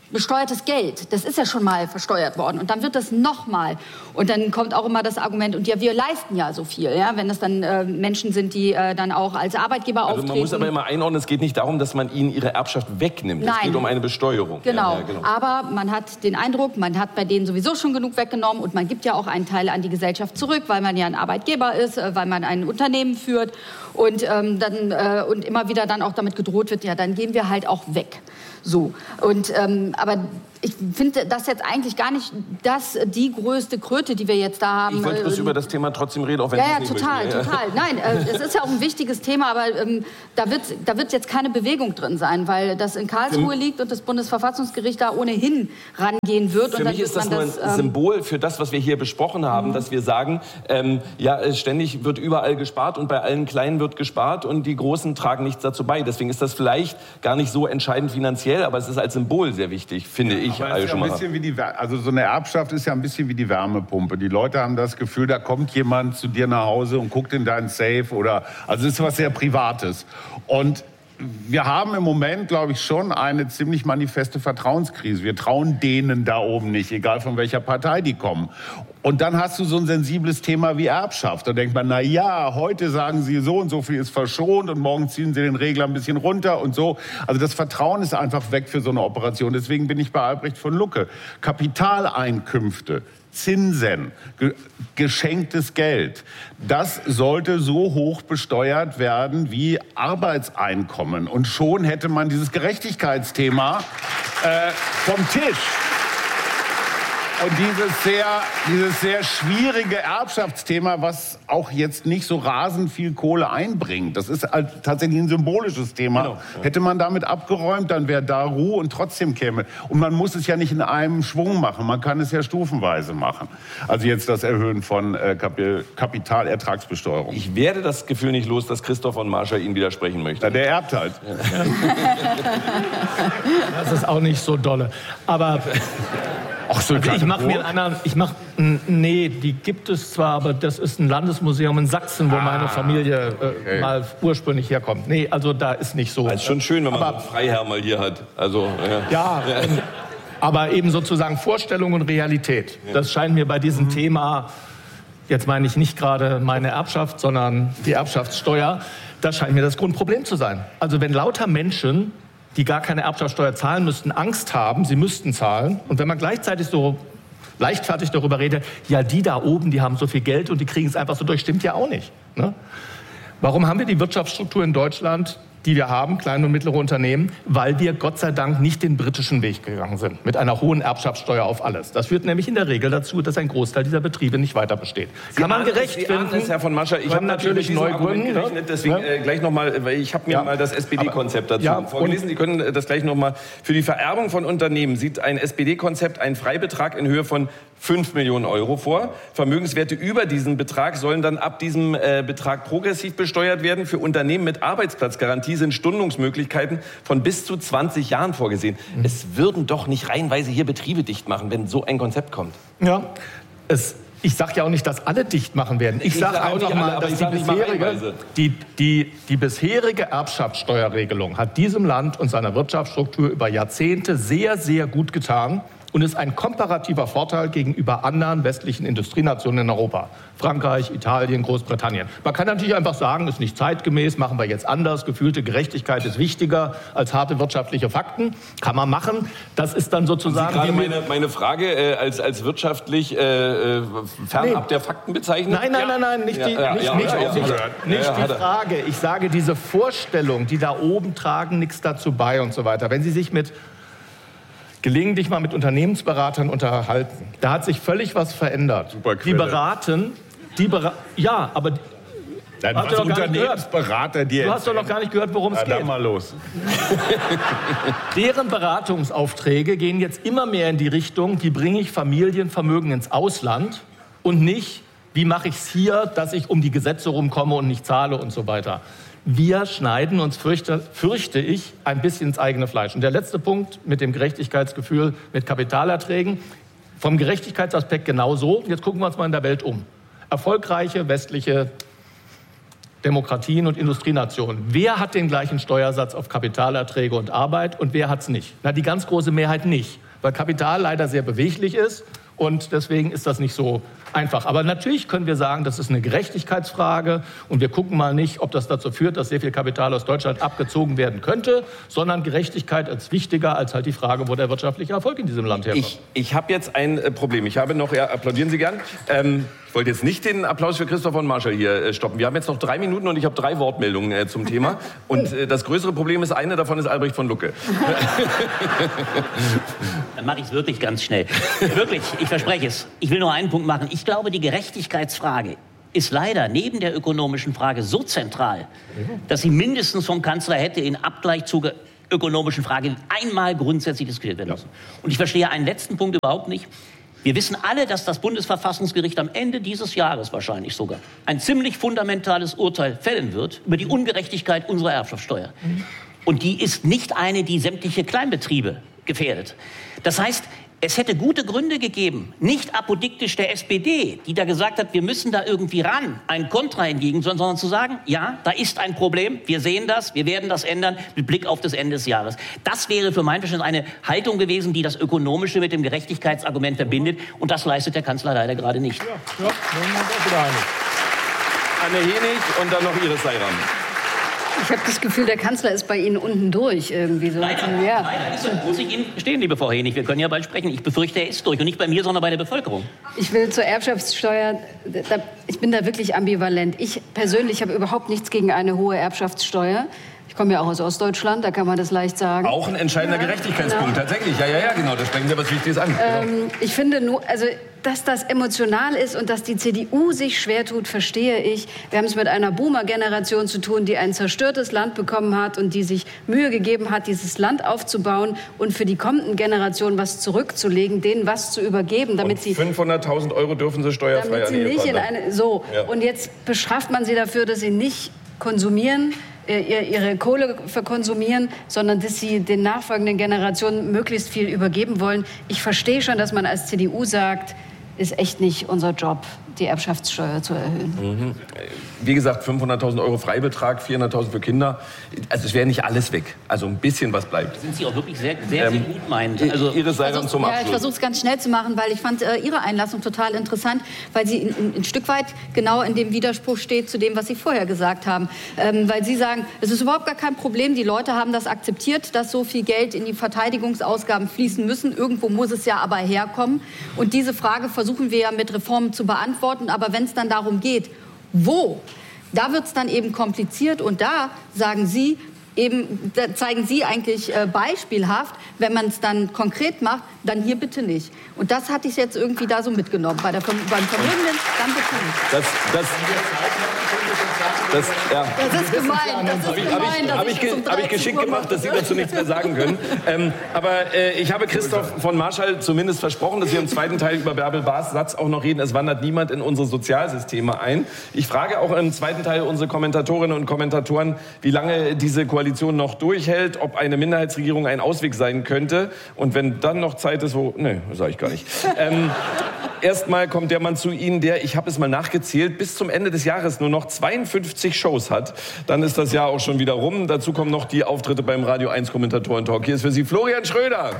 besteuertes Geld, das ist ja schon mal versteuert worden und dann wird das nochmal. Und dann kommt auch immer das Argument, und ja, wir leisten ja so viel, ja, wenn das dann äh, Menschen sind, die äh, dann auch als Arbeitgeber also auftreten. Man muss aber immer einordnen, es geht nicht darum, dass man ihnen ihre Erbschaft wegnimmt. Nein. Es geht um eine Besteuerung. Genau. Ja, ja, genau. Aber man hat den Eindruck, man hat bei denen sowieso schon genug weggenommen und man gibt ja auch einen Teil an die Gesellschaft zurück, weil man ja ein Arbeitgeber ist, äh, weil man ein Unternehmen führt und, ähm, dann, äh, und immer wieder dann auch damit gedroht wird, ja, dann gehen wir halt auch weg. So. Und, ähm, aber ich finde das jetzt eigentlich gar nicht das, die größte Kröte, die wir jetzt da haben. Ich wollte bloß über das Thema trotzdem reden, auch wenn ja, Sie ja, es nicht total, möchten. total. Nein, äh, es ist ja auch ein wichtiges Thema, aber ähm, da wird da wird jetzt keine Bewegung drin sein, weil das in Karlsruhe liegt und das Bundesverfassungsgericht da ohnehin rangehen wird. Für und dann mich ist das man nur ein das, ähm, Symbol für das, was wir hier besprochen haben, mhm. dass wir sagen, ähm, ja, ständig wird überall gespart und bei allen Kleinen wird gespart und die Großen tragen nichts dazu bei. Deswegen ist das vielleicht gar nicht so entscheidend finanziell, aber es ist als Symbol sehr wichtig, finde ja, ich. Aber es ist ja ein bisschen wie die, also so eine Erbschaft ist ja ein bisschen wie die Wärmepumpe. Die Leute haben das Gefühl, da kommt jemand zu dir nach Hause und guckt in dein Safe oder, also es ist was sehr Privates. Und wir haben im Moment, glaube ich, schon eine ziemlich manifeste Vertrauenskrise. Wir trauen denen da oben nicht, egal von welcher Partei die kommen. Und dann hast du so ein sensibles Thema wie Erbschaft. Da denkt man, na ja, heute sagen sie so und so viel ist verschont und morgen ziehen sie den Regler ein bisschen runter und so. Also das Vertrauen ist einfach weg für so eine Operation. Deswegen bin ich bei Albrecht von Lucke. Kapitaleinkünfte, Zinsen, ge geschenktes Geld, das sollte so hoch besteuert werden wie Arbeitseinkommen. Und schon hätte man dieses Gerechtigkeitsthema äh, vom Tisch. Und dieses sehr, dieses sehr schwierige Erbschaftsthema, was auch jetzt nicht so rasend viel Kohle einbringt, das ist halt tatsächlich ein symbolisches Thema. Genau, ja. Hätte man damit abgeräumt, dann wäre da Ruhe und trotzdem käme. Und man muss es ja nicht in einem Schwung machen, man kann es ja stufenweise machen. Also jetzt das Erhöhen von äh, Kapitalertragsbesteuerung. Ich werde das Gefühl nicht los, dass Christoph von Marscher Ihnen widersprechen möchte. Ja, der erbt halt. Ja. Das ist auch nicht so dolle. Aber... Ach so, also ich mache mir einen anderen, ich mache, nee, die gibt es zwar, aber das ist ein Landesmuseum in Sachsen, wo ah, meine Familie äh, okay. mal ursprünglich herkommt. Nee, also da ist nicht so. Das ist schon schön, wenn man aber, so einen Freiherr mal hier hat. Also, ja, ja ähm, aber eben sozusagen Vorstellung und Realität. Das scheint mir bei diesem mhm. Thema, jetzt meine ich nicht gerade meine Erbschaft, sondern die Erbschaftssteuer, das scheint mir das Grundproblem zu sein. Also wenn lauter Menschen, die gar keine Erbschaftssteuer zahlen müssten, Angst haben, sie müssten zahlen. Und wenn man gleichzeitig so leichtfertig darüber redet, ja, die da oben, die haben so viel Geld und die kriegen es einfach so durch, stimmt ja auch nicht. Ne? Warum haben wir die Wirtschaftsstruktur in Deutschland, die wir haben, kleine und mittlere Unternehmen? Weil wir Gott sei Dank nicht den britischen Weg gegangen sind, mit einer hohen Erbschaftssteuer auf alles. Das führt nämlich in der Regel dazu, dass ein Großteil dieser Betriebe nicht weiter besteht. Sie Kann man gerecht Sie finden? Es, Herr von Mascher, ich habe natürlich neu gründen, ne? Deswegen ja. äh, gleich noch mal, weil ich habe mir ja. mal das S P D-Konzept dazu ja, vorgelesen. Sie können das gleich noch mal. Für die Vererbung von Unternehmen sieht ein S P D-Konzept einen Freibetrag in Höhe von fünf Millionen Euro vor. Vermögenswerte über diesen Betrag sollen dann ab diesem äh, Betrag progressiv besteuert werden. Für Unternehmen mit Arbeitsplatzgarantie sind Stundungsmöglichkeiten von bis zu zwanzig Jahren vorgesehen. Mhm. Es würden doch nicht reihenweise hier Betriebe dicht machen, wenn so ein Konzept kommt. Ja, es, ich sage ja auch nicht, dass alle dicht machen werden. Ich, ich sage sag einfach mal, alle, dass die bisherige, die, die, die bisherige Erbschaftssteuerregelung hat diesem Land und seiner Wirtschaftsstruktur über Jahrzehnte sehr, sehr gut getan. Und ist ein komparativer Vorteil gegenüber anderen westlichen Industrienationen in Europa. Frankreich, Italien, Großbritannien. Man kann natürlich einfach sagen, ist nicht zeitgemäß, machen wir jetzt anders. Gefühlte Gerechtigkeit ist wichtiger als harte wirtschaftliche Fakten. Kann man machen. Das ist dann sozusagen... Haben Sie gerade meine, meine Frage äh, als, als wirtschaftlich äh, fernab nee. der Fakten bezeichnet? Nein, nein, nein, nein, nicht die, ja, nicht, ja, nicht, ja, nicht, ja, nicht ja, die Frage. Ich sage, diese Vorstellung, die da oben tragen nichts dazu bei und so weiter. Wenn Sie sich mit... gelegentlich mal mit Unternehmensberatern unterhalten. Da hat sich völlig was verändert. Super die beraten, die bera ja, aber Dann hast du Unternehmensberater, die Du hast doch noch gar nicht gehört, worum es ja, geht. Dann mal los. Deren Beratungsaufträge gehen jetzt immer mehr in die Richtung, wie bringe ich Familienvermögen ins Ausland und nicht, wie mache ich es hier, dass ich um die Gesetze rumkomme und nicht zahle und so weiter. Wir schneiden uns, fürchte, fürchte ich, ein bisschen ins eigene Fleisch. Und der letzte Punkt mit dem Gerechtigkeitsgefühl, mit Kapitalerträgen, vom Gerechtigkeitsaspekt genauso. Jetzt gucken wir uns mal in der Welt um. Erfolgreiche westliche Demokratien und Industrienationen. Wer hat den gleichen Steuersatz auf Kapitalerträge und Arbeit und wer hat es nicht? Na, die ganz große Mehrheit nicht, weil Kapital leider sehr beweglich ist und deswegen ist das nicht so einfach. Aber natürlich können wir sagen, das ist eine Gerechtigkeitsfrage und wir gucken mal nicht, ob das dazu führt, dass sehr viel Kapital aus Deutschland abgezogen werden könnte, sondern Gerechtigkeit als wichtiger als halt die Frage, wo der wirtschaftliche Erfolg in diesem Land herkommt. Ich, ich habe jetzt ein äh, Problem. Ich habe noch, ja, applaudieren Sie gern. Ähm, ich wollte jetzt nicht den Applaus für Christoph von Marschall hier äh, stoppen. Wir haben jetzt noch drei Minuten und ich habe drei Wortmeldungen äh, zum Thema. Und äh, das größere Problem ist, eine davon ist Albrecht von Lucke. Dann mache ich es wirklich ganz schnell. Wirklich, ich verspreche es. Ich will nur einen Punkt machen. Ich glaube, die Gerechtigkeitsfrage ist leider neben der ökonomischen Frage so zentral, dass sie mindestens vom Kanzler hätte in Abgleich zur ökonomischen Frage einmal grundsätzlich diskutiert werden müssen. Und ich verstehe einen letzten Punkt überhaupt nicht. Wir wissen alle, dass das Bundesverfassungsgericht am Ende dieses Jahres wahrscheinlich sogar ein ziemlich fundamentales Urteil fällen wird über die Ungerechtigkeit unserer Erbschaftssteuer. Und die ist nicht eine, die sämtliche Kleinbetriebe gefährdet. Das heißt, es hätte gute Gründe gegeben, nicht apodiktisch der S P D, die da gesagt hat, wir müssen da irgendwie ran, ein Kontra hingegen, sondern zu sagen, ja, da ist ein Problem, wir sehen das, wir werden das ändern mit Blick auf das Ende des Jahres. Das wäre für mein Verständnis eine Haltung gewesen, die das Ökonomische mit dem Gerechtigkeitsargument verbindet und das leistet der Kanzler leider gerade nicht. Ja, ja, Anne Henig und dann noch Iris Seiram. Ich habe das Gefühl, der Kanzler ist bei Ihnen unten durch irgendwie so. Leider, ja. leider ist so. Muss ich Ihnen gestehen, liebe Frau Henig, wir können ja bald sprechen. Ich befürchte, er ist durch und nicht bei mir, sondern bei der Bevölkerung. Ich will zur Erbschaftssteuer, da, ich bin da wirklich ambivalent. Ich persönlich habe überhaupt nichts gegen eine hohe Erbschaftssteuer. Ich komme ja auch aus Ostdeutschland, da kann man das leicht sagen. Auch ein entscheidender ja, Gerechtigkeitspunkt, genau. tatsächlich. Ja, ja, ja, genau, da sprechen Sie was Wichtiges an. Ähm, genau. Ich finde nur, also, dass das emotional ist und dass die C D U sich schwer tut, verstehe ich. Wir haben es mit einer Boomer-Generation zu tun, die ein zerstörtes Land bekommen hat und die sich Mühe gegeben hat, dieses Land aufzubauen und für die kommenden Generationen was zurückzulegen, denen was zu übergeben, damit und sie fünfhunderttausend Euro dürfen sie steuerfrei damit sie an nicht in Ehepartner. eine so Ja. Und jetzt bestraft man sie dafür, dass sie nicht konsumieren, ihre Kohle verkonsumieren, sondern dass sie den nachfolgenden Generationen möglichst viel übergeben wollen. Ich verstehe schon, dass man als C D U sagt, ist echt nicht unser Job, die Erbschaftssteuer zu erhöhen. Mhm. Wie gesagt, fünfhunderttausend Euro Freibetrag, vierhunderttausend für Kinder. Also es wäre nicht alles weg. Also ein bisschen was bleibt. Sind Sie auch wirklich sehr, sehr, ähm, sehr gut meinend. Also Iris Seiram zum Abschluss. Ja, ich versuche es ganz schnell zu machen, weil ich fand äh, Ihre Einlassung total interessant, weil sie in, in, ein Stück weit genau in dem Widerspruch steht zu dem, was Sie vorher gesagt haben. Ähm, weil Sie sagen, es ist überhaupt gar kein Problem, die Leute haben das akzeptiert, dass so viel Geld in die Verteidigungsausgaben fließen müssen. Irgendwo muss es ja aber herkommen. Und diese Frage versuchen wir ja mit Reformen zu beantworten. Aber wenn es dann darum geht, wo, da wird es dann eben kompliziert und da sagen Sie, eben, da zeigen Sie eigentlich äh, beispielhaft, wenn man es dann konkret macht, dann hier bitte nicht. Und das hatte ich jetzt irgendwie da so mitgenommen. Bei der, beim Vermögenden, dann bitte nicht. Das, das, das, ja. Das ist gemein. Das ist Habe ich, gemein, hab ich, dass hab ich, ich ge, zum hab ich geschickt gemacht, dass Sie dazu nichts mehr sagen können. Ähm, aber äh, ich habe Christoph von Marschall zumindest versprochen, dass wir im zweiten Teil über Bärbel Baas Satz auch noch reden. Es wandert niemand in unsere Sozialsysteme ein. Ich frage auch im zweiten Teil unsere Kommentatorinnen und Kommentatoren, wie lange diese Koalition noch durchhält, ob eine Minderheitsregierung ein Ausweg sein könnte. Und wenn dann noch Zeit ist, wo... Nee, sage ich gar nicht. Ähm, Erstmal kommt der Mann zu Ihnen, der, ich habe es mal nachgezählt, bis zum Ende des Jahres nur noch zweiundfünfzig Shows hat. Dann ist das Jahr auch schon wieder rum. Dazu kommen noch die Auftritte beim Radio eins Kommentatoren-Talk. Hier ist für Sie Florian Schröder.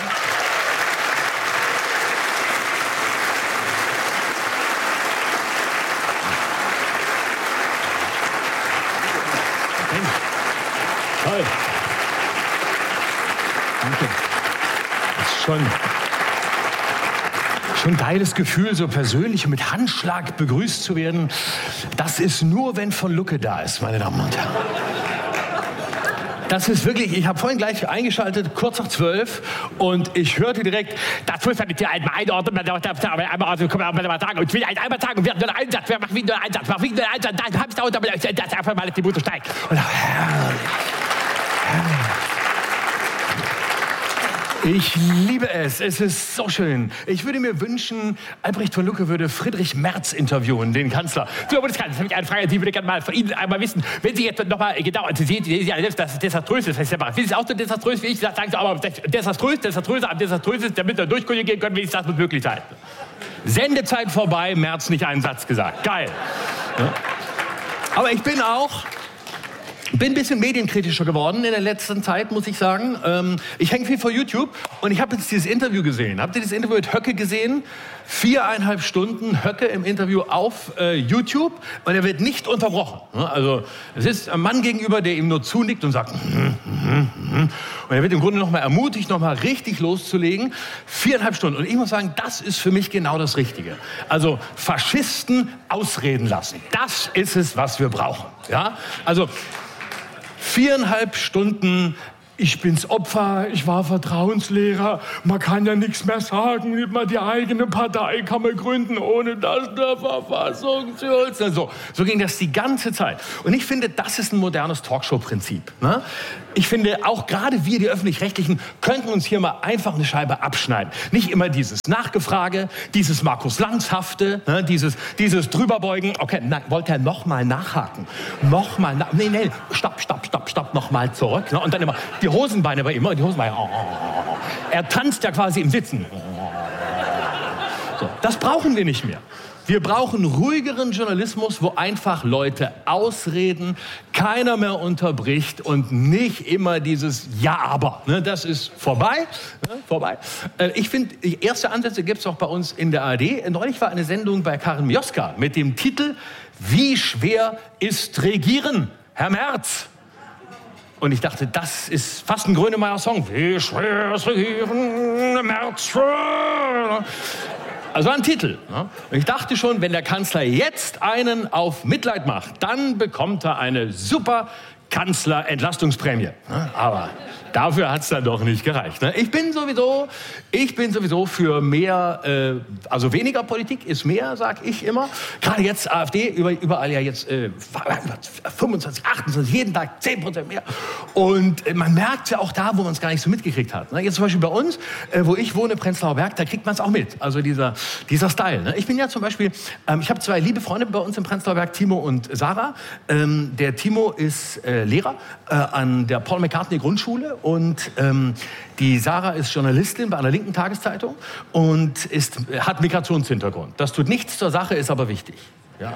Toll. Danke. Das ist schon... Schon ein geiles Gefühl, so persönlich und mit Handschlag begrüßt zu werden. Das ist nur, wenn von Lucke da ist, meine Damen und Herren. Das ist wirklich, ich habe vorhin gleich eingeschaltet, kurz nach zwölf, und ich hörte direkt, das muss man mit dir einmal einordnen, man darf einmal einmal sagen, und ich will einmal sagen, und wir haben nur einen Einsatz, wir machen wieder einen Einsatz, machen wieder einen Einsatz, dann habe ich da unter, das einfach mal, dass die Mutter steigt. Und herrlich, herrlich. Ich liebe es. Es ist so schön. Ich würde mir wünschen, Albrecht von Lucke würde Friedrich Merz interviewen, den Kanzler. Frau Bundeskanzler, habe ich eine Frage, die würde ich gerne mal von Ihnen einmal wissen. Wenn Sie jetzt noch mal genau, Sie sehen ja selbst, dass es desaströs ist, was ich mache. Finden Sie auch so desaströs wie ich? Sagen Sie aber desaströs, desaströs, desaströs ist, damit wir durchkollegieren können, wie das muss möglich sein. Sendezeit vorbei, Merz nicht einen Satz gesagt. Geil. Ja. Aber ich bin auch... bin ein bisschen medienkritischer geworden in der letzten Zeit, muss ich sagen. Ähm, ich hänge viel vor YouTube und ich habe jetzt dieses Interview gesehen. Habt ihr das Interview mit Höcke gesehen? Viereinhalb Stunden Höcke im Interview auf äh, YouTube und er wird nicht unterbrochen. Also es ist ein Mann gegenüber, der ihm nur zunickt und sagt mm, mm, mm. Und er wird im Grunde noch mal ermutigt, noch mal richtig loszulegen. Viereinhalb Stunden. Und ich muss sagen, das ist für mich genau das Richtige. Also Faschisten ausreden lassen. Das ist es, was wir brauchen. Ja? Also viereinhalb Stunden, ich bin's Opfer, ich war Vertrauenslehrer, man kann ja nichts mehr sagen, nicht mal die eigene Partei kann man gründen, ohne dass der Verfassungsschutz... So, so ging das die ganze Zeit. Und ich finde, das ist ein modernes Talkshow-Prinzip. Ne? Ich finde, auch gerade wir, die Öffentlich-Rechtlichen, könnten uns hier mal einfach eine Scheibe abschneiden. Nicht immer dieses Nachgefrage, dieses Markus-Lanz-hafte, ne? dieses, dieses Drüberbeugen. Okay, nein, wollte er noch mal nachhaken? Noch mal, na, nee, nee, stopp, stopp, stopp, stopp, noch mal zurück. Ne? Und dann immer die Hosenbeine bei ihm, die Hosenbeine. Oh, oh, oh. Er tanzt ja quasi im Sitzen. So, das brauchen wir nicht mehr. Wir brauchen ruhigeren Journalismus, wo einfach Leute ausreden, keiner mehr unterbricht und nicht immer dieses Ja, aber. Ne, das ist vorbei. Ne, vorbei. Äh, ich finde, erste Ansätze gibt es auch bei uns in der A R D. Neulich war eine Sendung bei Karin Mioska mit dem Titel Wie schwer ist Regieren, Herr Merz? Und ich dachte, das ist fast ein Grönemeyer-Song. Wie schwer ist Regieren, Merz? Also ein Titel. Ne? Und ich dachte schon, wenn der Kanzler jetzt einen auf Mitleid macht, dann bekommt er eine super Kanzler-Entlastungsprämie. Ne? Aber dafür hat es dann doch nicht gereicht. Ne? Ich bin sowieso, ich bin sowieso für mehr, äh, also weniger Politik ist mehr, sag ich immer. Gerade jetzt AfD, über, überall ja jetzt äh, fünfundzwanzig, achtundzwanzig, jeden Tag zehn Prozent mehr. Und äh, man merkt ja auch da, wo man es gar nicht so mitgekriegt hat. Ne? Jetzt zum Beispiel bei uns, äh, wo ich wohne, Prenzlauer Berg, da kriegt man es auch mit. Also dieser, dieser Style. Ne? Ich bin ja zum Beispiel, ähm, ich habe zwei liebe Freunde bei uns im Prenzlauer Berg, Timo und Sarah. Ähm, der Timo ist äh, Lehrer äh, an der Paul McCartney Grundschule und ähm, die Sarah ist Journalistin bei einer linken Tageszeitung und ist, hat Migrationshintergrund. Das tut nichts zur Sache, ist aber wichtig. Ja.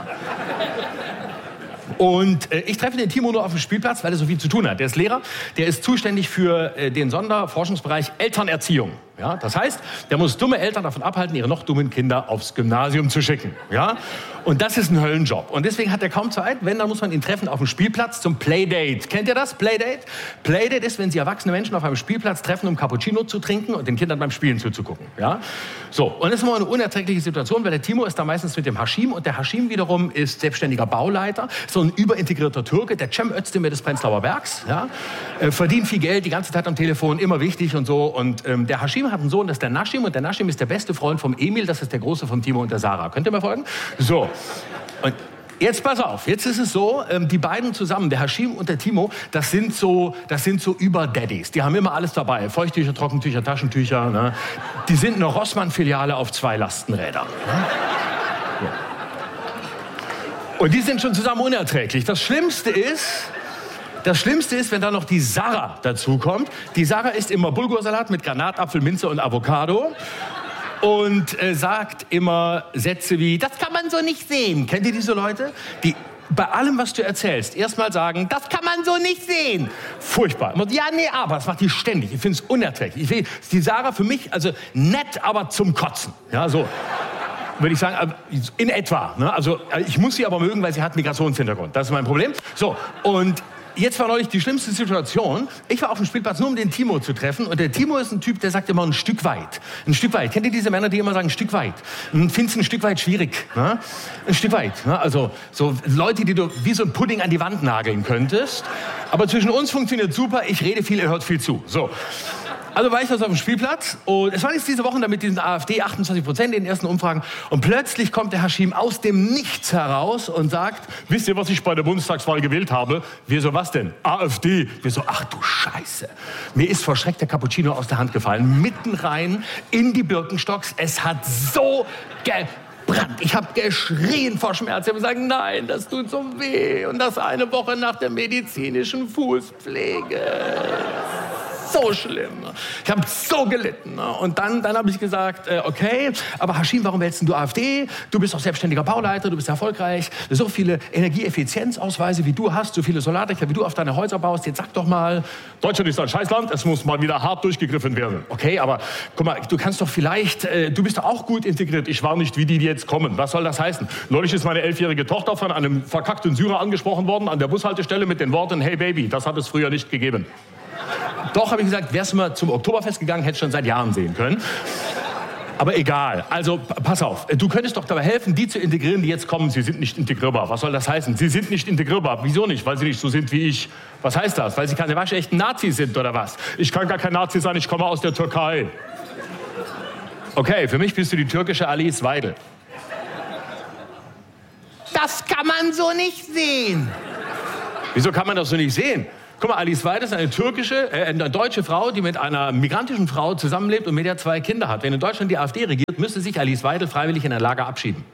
Und äh, ich treffe den Timo nur auf dem Spielplatz, weil er so viel zu tun hat. Der ist Lehrer, der ist zuständig für äh, den Sonderforschungsbereich Elternerziehung. Ja, das heißt, der muss dumme Eltern davon abhalten, ihre noch dummen Kinder aufs Gymnasium zu schicken. Ja? Und das ist ein Höllenjob. Und deswegen hat er kaum Zeit. Wenn, dann muss man ihn treffen auf dem Spielplatz zum Playdate. Kennt ihr das? Playdate? Playdate ist, wenn Sie erwachsene Menschen auf einem Spielplatz treffen, um Cappuccino zu trinken und den Kindern beim Spielen zuzugucken. Ja? So, und das ist immer eine unerträgliche Situation, weil der Timo ist da meistens mit dem Hashim und der Hashim wiederum ist selbstständiger Bauleiter, so ein überintegrierter Türke, der Cem Özdemir des Prenzlauer Bergs. Ja? Äh, verdient viel Geld, die ganze Zeit am Telefon, immer wichtig und so. Und ähm, der Hashim hat einen Sohn, das ist der Naschim, und der Naschim ist der beste Freund vom Emil, das ist der Große vom Timo und der Sarah. Könnt ihr mir folgen? So, und jetzt pass auf, jetzt ist es so, ähm, die beiden zusammen, der Hashim und der Timo, das sind so, das sind so Über-Daddies. Die haben immer alles dabei, Feuchttücher, Trockentücher, Taschentücher. Ne? Die sind eine Rossmann-Filiale auf zwei Lastenrädern. Ne? So. Und die sind schon zusammen unerträglich. Das Schlimmste ist... Das Schlimmste ist, wenn da noch die Sarah dazukommt. Die Sarah isst immer Bulgursalat mit Granatapfel, Minze und Avocado und äh, sagt immer Sätze wie, das kann man so nicht sehen. Kennt ihr diese Leute? Die bei allem, was du erzählst, erstmal sagen, das kann man so nicht sehen. Furchtbar. Ja, nee, aber, das macht die ständig. Ich finde es unerträglich. Ich will, die Sarah für mich, also nett, aber zum Kotzen. Ja, so. Würde ich sagen, in etwa. Ne? Also ich muss sie aber mögen, weil sie hat Migrationshintergrund. Das ist mein Problem. So, und jetzt war neulich die schlimmste Situation. Ich war auf dem Spielplatz nur, um den Timo zu treffen. Und der Timo ist ein Typ, der sagt immer ein Stück weit. Ein Stück weit. Kennt ihr diese Männer, die immer sagen, ein Stück weit? Und findest ein Stück weit schwierig. Ne? Ein Stück weit. Ne? Also so Leute, die du wie so ein Pudding an die Wand nageln könntest. Aber zwischen uns funktioniert super. Ich rede viel, er hört viel zu. So. Also war ich das auf dem Spielplatz und es war jetzt diese Woche mit diesen AfD achtundzwanzig Prozent in den ersten Umfragen und plötzlich kommt der Hashim aus dem Nichts heraus und sagt, wisst ihr, was ich bei der Bundestagswahl gewählt habe? Wir so, was denn? AfD. Wir so, ach du Scheiße. Mir ist vor Schreck der Cappuccino aus der Hand gefallen, mitten rein in die Birkenstocks. Es hat so gebrannt. Ich habe geschrien vor Schmerz. Ich habe gesagt, nein, das tut so weh und das eine Woche nach der medizinischen Fußpflege. so schlimm. Ne? Ich habe so gelitten. Ne? Und dann, dann habe ich gesagt, äh, okay, aber Haschim, warum wählst denn du AfD? Du bist doch selbstständiger Bauleiter, du bist erfolgreich. So viele Energieeffizienzausweise, wie du hast, so viele Solardächer, wie du auf deine Häuser baust. Jetzt sag doch mal, Deutschland ist ein Scheißland, es muss mal wieder hart durchgegriffen werden. Okay, aber guck mal, du kannst doch vielleicht, äh, du bist doch auch gut integriert. Ich war nicht, wie die, die jetzt kommen. Was soll das heißen? Neulich ist meine elfjährige Tochter von einem verkackten Syrer angesprochen worden an der Bushaltestelle mit den Worten, hey Baby, das hat es früher nicht gegeben. Doch, habe ich gesagt, wärst du mal zum Oktoberfest gegangen, hättest du schon seit Jahren sehen können. Aber egal. Also, pass auf. Du könntest doch dabei helfen, die zu integrieren, die jetzt kommen. Sie sind nicht integrierbar. Was soll das heißen? Sie sind nicht integrierbar. Wieso nicht? Weil sie nicht so sind wie ich. Was heißt das? Weil sie keine waschechten Nazis sind, oder was? Ich kann gar kein Nazi sein, ich komme aus der Türkei. Okay, für mich bist du die türkische Alice Weidel. Das kann man so nicht sehen. Wieso kann man das so nicht sehen? Guck mal, Alice Weidel ist eine türkische, äh, eine deutsche Frau, die mit einer migrantischen Frau zusammenlebt und mit der zwei Kinder hat. Wenn in Deutschland die AfD regiert, müsste sich Alice Weidel freiwillig in ein Lager abschieben.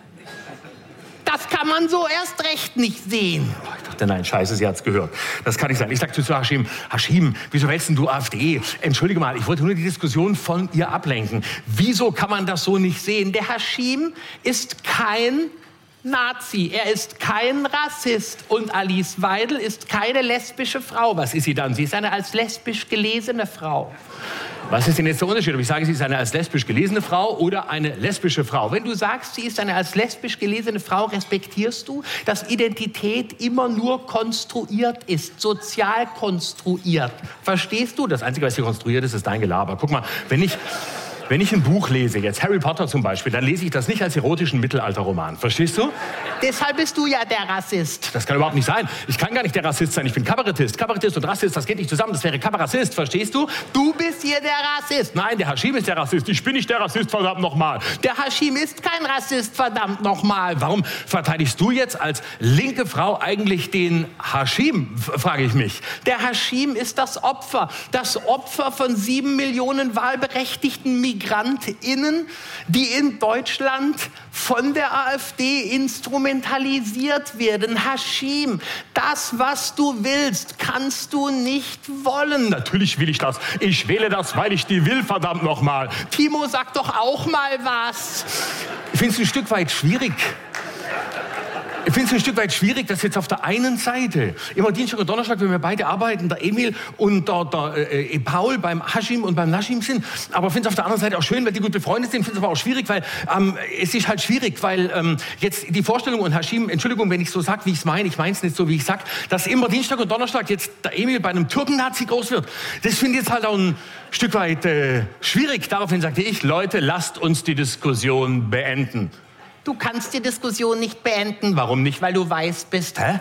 Das kann man so erst recht nicht sehen. Oh, ich dachte, nein, scheiße, sie hat's gehört. Das kann nicht sein. Ich sagte zu Haschim, Haschim, wieso wählst denn du AfD? Entschuldige mal, ich wollte nur die Diskussion von ihr ablenken. Wieso kann man das so nicht sehen? Der Haschim ist kein Nazi, er ist kein Rassist und Alice Weidel ist keine lesbische Frau. Was ist sie dann? Sie ist eine als lesbisch gelesene Frau. Was ist denn jetzt der Unterschied, ob ich sage, sie ist eine als lesbisch gelesene Frau oder eine lesbische Frau? Wenn du sagst, sie ist eine als lesbisch gelesene Frau, respektierst du, dass Identität immer nur konstruiert ist, sozial konstruiert. Verstehst du? Das Einzige, was hier konstruiert ist, ist dein Gelaber. Guck mal, wenn ich... Wenn ich ein Buch lese, jetzt Harry Potter zum Beispiel, dann lese ich das nicht als erotischen Mittelalterroman. Verstehst du? Deshalb bist du ja der Rassist. Das kann überhaupt nicht sein. Ich kann gar nicht der Rassist sein. Ich bin Kabarettist. Kabarettist und Rassist, das geht nicht zusammen. Das wäre Kabarettist, verstehst du? Du bist hier der Rassist. Nein, der Haschim ist der Rassist. Ich bin nicht der Rassist, verdammt nochmal. Der Haschim ist kein Rassist, verdammt nochmal. Warum verteidigst du jetzt als linke Frau eigentlich den Haschim, frage ich mich. Der Haschim ist das Opfer. Das Opfer von sieben Millionen wahlberechtigten Migranten. MigrantInnen, die in Deutschland von der AfD instrumentalisiert werden. Haschim, das, was du willst, kannst du nicht wollen. Natürlich will ich das. Ich wähle das, weil ich die will, verdammt nochmal. Timo, sag doch auch mal was. Ich finde es ein Stück weit schwierig. Ich finde es ein Stück weit schwierig, dass jetzt auf der einen Seite, immer Dienstag und Donnerstag, wenn wir beide arbeiten, der Emil und der, der äh, Paul beim Haschim und beim Naschim sind. Aber ich finde es auf der anderen Seite auch schön, weil die gut befreundet sind. Ich finde es aber auch schwierig, weil ähm, es ist halt schwierig, weil ähm, jetzt die Vorstellung und Haschim, Entschuldigung, wenn ich so sage, wie ich es meine, ich meine es nicht so, wie ich sage, dass immer Dienstag und Donnerstag jetzt der Emil bei einem Türken-Nazi groß wird. Das finde ich jetzt halt auch ein Stück weit äh, schwierig. Daraufhin sagte ich, Leute, lasst uns die Diskussion beenden. Du kannst die Diskussion nicht beenden. Warum nicht? Weil du weiß bist. Hä?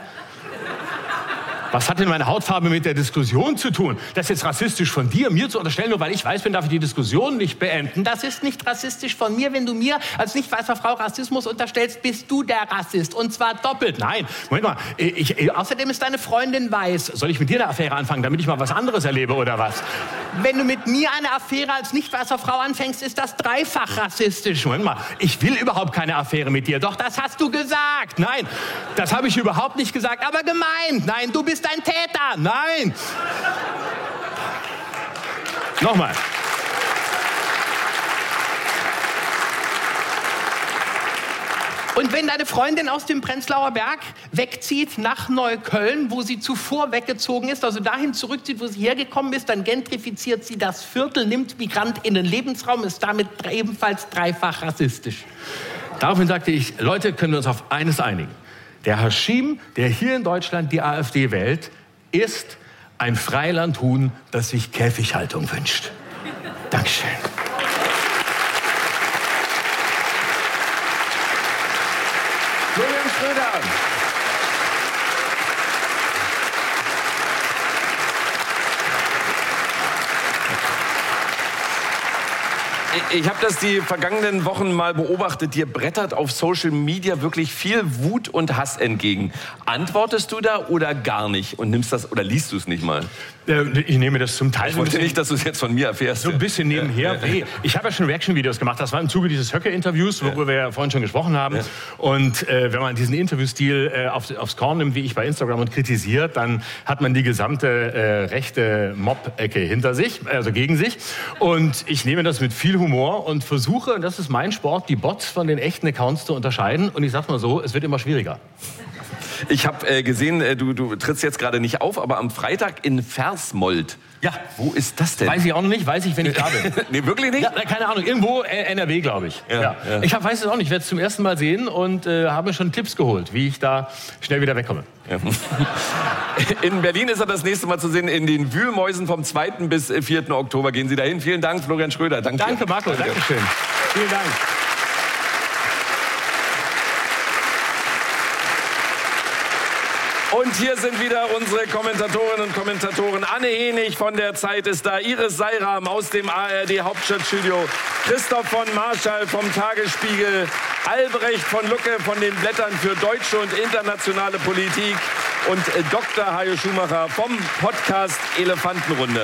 Was hat denn meine Hautfarbe mit der Diskussion zu tun? Das ist jetzt rassistisch von dir, mir zu unterstellen, nur weil ich weiß bin, darf ich die Diskussion nicht beenden. Das ist nicht rassistisch von mir. Wenn du mir als nicht weißer Frau Rassismus unterstellst, bist du der Rassist. Und zwar doppelt. Nein, Moment mal. Ich, ich, außerdem ist deine Freundin weiß. Soll ich mit dir eine Affäre anfangen, damit ich mal was anderes erlebe oder was? Wenn du mit mir eine Affäre als nicht weißer Frau anfängst, ist das dreifach rassistisch. Moment mal. Ich will überhaupt keine Affäre mit dir. Doch, das hast du gesagt. Nein, das habe ich überhaupt nicht gesagt. Aber gemeint. Nein, du bist ein Täter. Nein. Nochmal. Und wenn deine Freundin aus dem Prenzlauer Berg wegzieht nach Neukölln, wo sie zuvor weggezogen ist, also dahin zurückzieht, wo sie hergekommen ist, dann gentrifiziert sie das Viertel, nimmt MigrantInnen Lebensraum, ist damit ebenfalls dreifach rassistisch. Daraufhin sagte ich, Leute, können wir uns auf eines einigen. Der Haschim, der hier in Deutschland die AfD wählt, ist ein Freilandhuhn, das sich Käfighaltung wünscht. Dankeschön. Julian Schröder. Ich habe das die vergangenen Wochen mal beobachtet. Dir brettert auf Social Media wirklich viel Wut und Hass entgegen. Antwortest du da oder gar nicht? Und nimmst das oder liest du es nicht mal? Ich nehme das zum Teil. Ich wollte nicht, dass du es jetzt von mir erfährst. So ein bisschen nebenher. Ja. Nee, ich habe ja schon Reaction-Videos gemacht. Das war im Zuge dieses Höcke-Interviews, worüber ja. wir ja vorhin schon gesprochen haben. Ja. Und äh, wenn man diesen Interviewstil äh, auf, aufs Korn nimmt, wie ich bei Instagram, und kritisiert, dann hat man die gesamte äh, rechte Mob-Ecke hinter sich, also gegen sich. Und ich nehme das mit viel Humor und versuche, und das ist mein Sport, die Bots von den echten Accounts zu unterscheiden. Und ich sag mal so, es wird immer schwieriger. Ich habe äh, gesehen, äh, du, du trittst jetzt gerade nicht auf, aber am Freitag in Versmold. Ja. Wo ist das denn? Weiß ich auch noch nicht, weiß ich, wenn ich da bin. Nee, wirklich nicht? Ja, keine Ahnung, irgendwo äh, N R W, glaube ich. Ja, ja. Ja. Ich hab, weiß es auch nicht, ich werde es zum ersten Mal sehen und äh, habe schon Tipps geholt, wie ich da schnell wieder wegkomme. Ja. In Berlin ist er das nächste Mal zu sehen, in den Wühlmäusen vom zweiten bis vierten Oktober. Gehen Sie dahin. Vielen Dank, Florian Schröder. Danke, Danke Marco. Danke. Dankeschön. Vielen Dank. Und hier sind wieder unsere Kommentatorinnen und Kommentatoren. Anne Henig von der Zeit ist da, Iris Seiram aus dem A R D-Hauptstadtstudio, Christoph von Marschall vom Tagesspiegel, Albrecht von Lucke von den Blättern für deutsche und internationale Politik und Doktor Hajo Schumacher vom Podcast Elefantenrunde.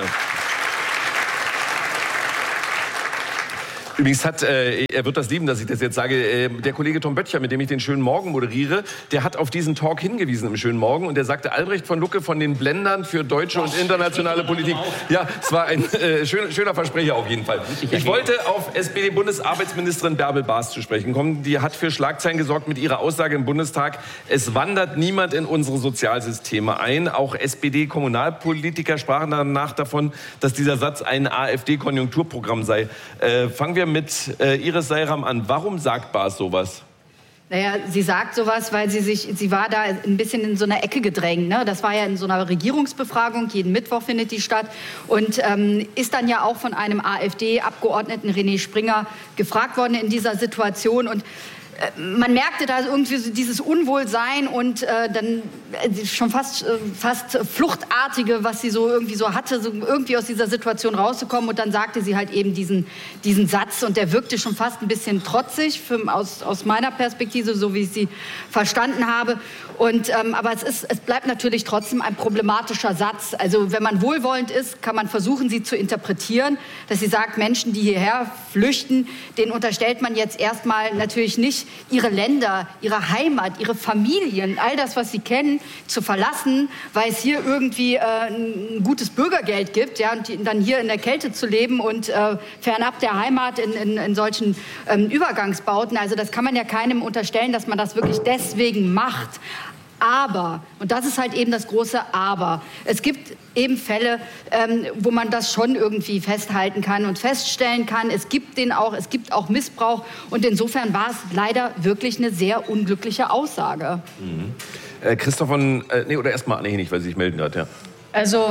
Übrigens hat, äh, er wird das lieben, dass ich das jetzt sage, äh, der Kollege Tom Böttcher, mit dem ich den Schönen Morgen moderiere, der hat auf diesen Talk hingewiesen im Schönen Morgen und der sagte, Albrecht von Lucke von den Blendern für deutsche und internationale Politik. Ja, es war ein äh, schöner, schöner Versprecher auf jeden Fall. Ich wollte auf S P D-Bundesarbeitsministerin Bärbel Baas zu sprechen kommen. Die hat für Schlagzeilen gesorgt mit ihrer Aussage im Bundestag, es wandert niemand in unsere Sozialsysteme ein. Auch S P D-Kommunalpolitiker sprachen danach davon, dass dieser Satz ein A f D-Konjunkturprogramm sei. Äh, fangen wir mit äh, Iris Seiram an. Warum sagt Baas sowas? Naja, sie sagt sowas, weil sie sich, sie war da ein bisschen in so einer Ecke gedrängt. Ne? Das war ja in so einer Regierungsbefragung, jeden Mittwoch findet die statt. Und ähm, ist dann ja auch von einem A f D-Abgeordneten René Springer gefragt worden in dieser Situation. Und man merkte da irgendwie so dieses Unwohlsein und äh, dann äh, schon fast, äh, fast Fluchtartige, was sie so irgendwie so hatte, so irgendwie aus dieser Situation rauszukommen. Und dann sagte sie halt eben diesen, diesen Satz und der wirkte schon fast ein bisschen trotzig für, aus, aus meiner Perspektive, so wie ich sie verstanden habe. Und, ähm, aber es, ist, es bleibt natürlich trotzdem ein problematischer Satz. Also wenn man wohlwollend ist, kann man versuchen, sie zu interpretieren, dass sie sagt, Menschen, die hierher flüchten, denen unterstellt man jetzt erstmal natürlich nicht, ihre Länder, ihre Heimat, ihre Familien, all das, was sie kennen, zu verlassen, weil es hier irgendwie äh, ein gutes Bürgergeld gibt, ja, und die, dann hier in der Kälte zu leben und äh, fernab der Heimat in, in, in solchen ähm, Übergangsbauten. Also das kann man ja keinem unterstellen, dass man das wirklich deswegen macht. Aber, und das ist halt eben das große Aber, es gibt eben Fälle, ähm, wo man das schon irgendwie festhalten kann und feststellen kann, es gibt den auch, es gibt auch Missbrauch und insofern war es leider wirklich eine sehr unglückliche Aussage. Mhm. Äh, Christoph von, äh, nee, oder erstmal Anne Henig, weil sie sich melden hat, ja. Also,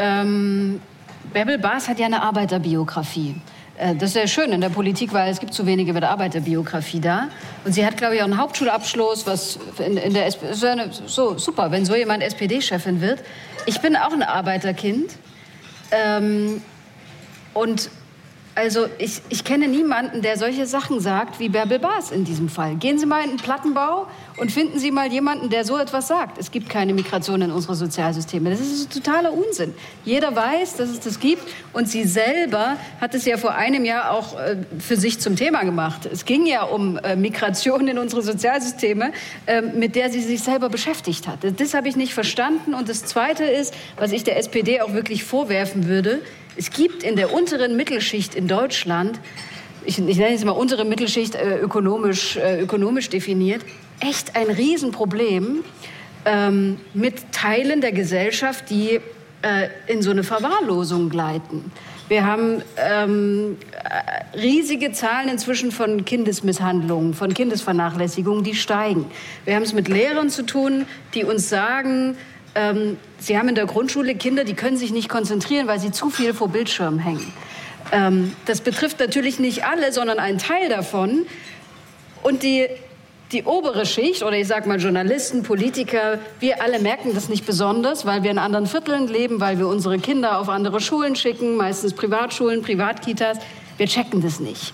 ähm, Bärbel Baas hat ja eine Arbeiterbiografie. Das ist sehr schön in der Politik, weil es gibt zu wenige mit Arbeiterbiografie da. Und sie hat, glaube ich, auch einen Hauptschulabschluss, was in, in der S P D, so super, wenn so jemand S P D-Chefin wird. Ich bin auch ein Arbeiterkind. Ähm, und also ich, ich kenne niemanden, der solche Sachen sagt wie Bärbel Baas in diesem Fall. Gehen Sie mal in den Plattenbau und finden Sie mal jemanden, der so etwas sagt. Es gibt keine Migration in unsere Sozialsysteme. Das ist totaler Unsinn. Jeder weiß, dass es das gibt. Und sie selber hat es ja vor einem Jahr auch äh, für sich zum Thema gemacht. Es ging ja um äh, Migration in unsere Sozialsysteme, äh, mit der sie sich selber beschäftigt hat. Das habe ich nicht verstanden. Und das Zweite ist, was ich der S P D auch wirklich vorwerfen würde, es gibt in der unteren Mittelschicht in Deutschland, ich, ich nenne es mal untere Mittelschicht äh, ökonomisch, äh, ökonomisch definiert, echt ein Riesenproblem ähm, mit Teilen der Gesellschaft, die äh, in so eine Verwahrlosung gleiten. Wir haben ähm, riesige Zahlen inzwischen von Kindesmisshandlungen, von Kindesvernachlässigungen, die steigen. Wir haben es mit Lehrern zu tun, die uns sagen, Ähm, Sie haben in der Grundschule Kinder, die können sich nicht konzentrieren, weil sie zu viel vor Bildschirmen hängen. Ähm, das betrifft natürlich nicht alle, sondern einen Teil davon. Und die, die obere Schicht, oder ich sag mal Journalisten, Politiker, wir alle merken das nicht besonders, weil wir in anderen Vierteln leben, weil wir unsere Kinder auf andere Schulen schicken, meistens Privatschulen, Privatkitas. Wir checken das nicht.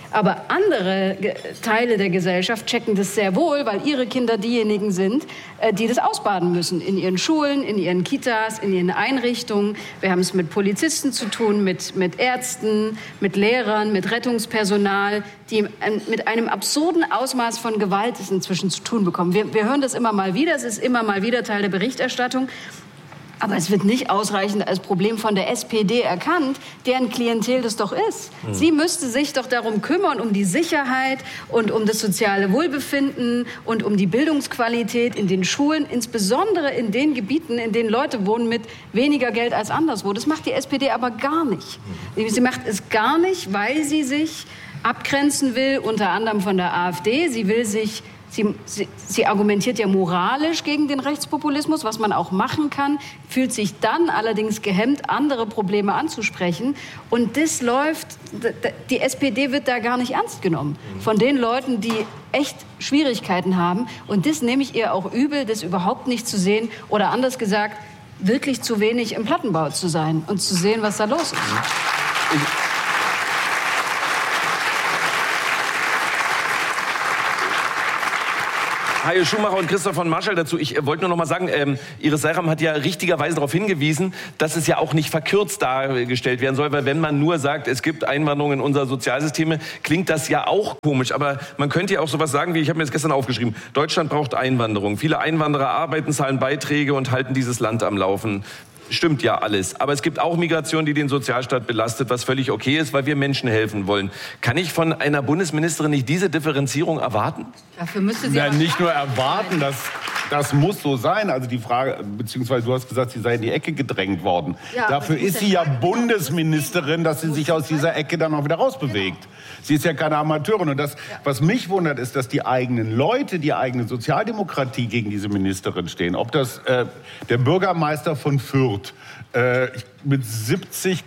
Aber andere Teile der Gesellschaft checken das sehr wohl, weil ihre Kinder diejenigen sind, die das ausbaden müssen. In ihren Schulen, in ihren Kitas, in ihren Einrichtungen. Wir haben es mit Polizisten zu tun, mit, mit Ärzten, mit Lehrern, mit Rettungspersonal, die mit einem absurden Ausmaß von Gewalt es inzwischen zu tun bekommen. Wir, wir hören das immer mal wieder, es ist immer mal wieder Teil der Berichterstattung. Aber es wird nicht ausreichend als Problem von der S P D erkannt, deren Klientel das doch ist. Mhm. Sie müsste sich doch darum kümmern, um die Sicherheit und um das soziale Wohlbefinden und um die Bildungsqualität in den Schulen, insbesondere in den Gebieten, in denen Leute wohnen mit weniger Geld als anderswo. Das macht die S P D aber gar nicht. Mhm. Sie macht es gar nicht, weil sie sich abgrenzen will, unter anderem von der AfD. Sie will sich Sie, sie, sie argumentiert ja moralisch gegen den Rechtspopulismus, was man auch machen kann, fühlt sich dann allerdings gehemmt, andere Probleme anzusprechen. Und das läuft, die S P D wird da gar nicht ernst genommen von den Leuten, die echt Schwierigkeiten haben. Und das nehme ich ihr auch übel, das überhaupt nicht zu sehen oder anders gesagt, wirklich zu wenig im Plattenbau zu sein und zu sehen, was da los ist. Ich Hajo Schumacher und Christoph von Marschall dazu. Ich äh, wollte nur noch mal sagen, ähm, Iris Seiram hat ja richtigerweise darauf hingewiesen, dass es ja auch nicht verkürzt dargestellt werden soll, weil wenn man nur sagt, es gibt Einwanderung in unser Sozialsysteme, klingt das ja auch komisch. Aber man könnte ja auch sowas sagen wie, ich habe mir das gestern aufgeschrieben, Deutschland braucht Einwanderung. Viele Einwanderer arbeiten, zahlen Beiträge und halten dieses Land am Laufen. Stimmt ja alles. Aber es gibt auch Migration, die den Sozialstaat belastet, was völlig okay ist, weil wir Menschen helfen wollen. Kann ich von einer Bundesministerin nicht diese Differenzierung erwarten? Dafür müsste sie ja, nicht nur erwarten, das, das muss so sein. Also die Frage, beziehungsweise du hast gesagt, sie sei in die Ecke gedrängt worden. Ja, dafür ist sie ja Bundesministerin, dass sie sich aus dieser Ecke dann auch wieder rausbewegt. Genau. Sie ist ja keine Amateurin. Und das, was mich wundert, ist, dass die eigenen Leute, die eigene Sozialdemokratie gegen diese Ministerin stehen. Ob das äh, der Bürgermeister von Fürth äh, mit siebzig,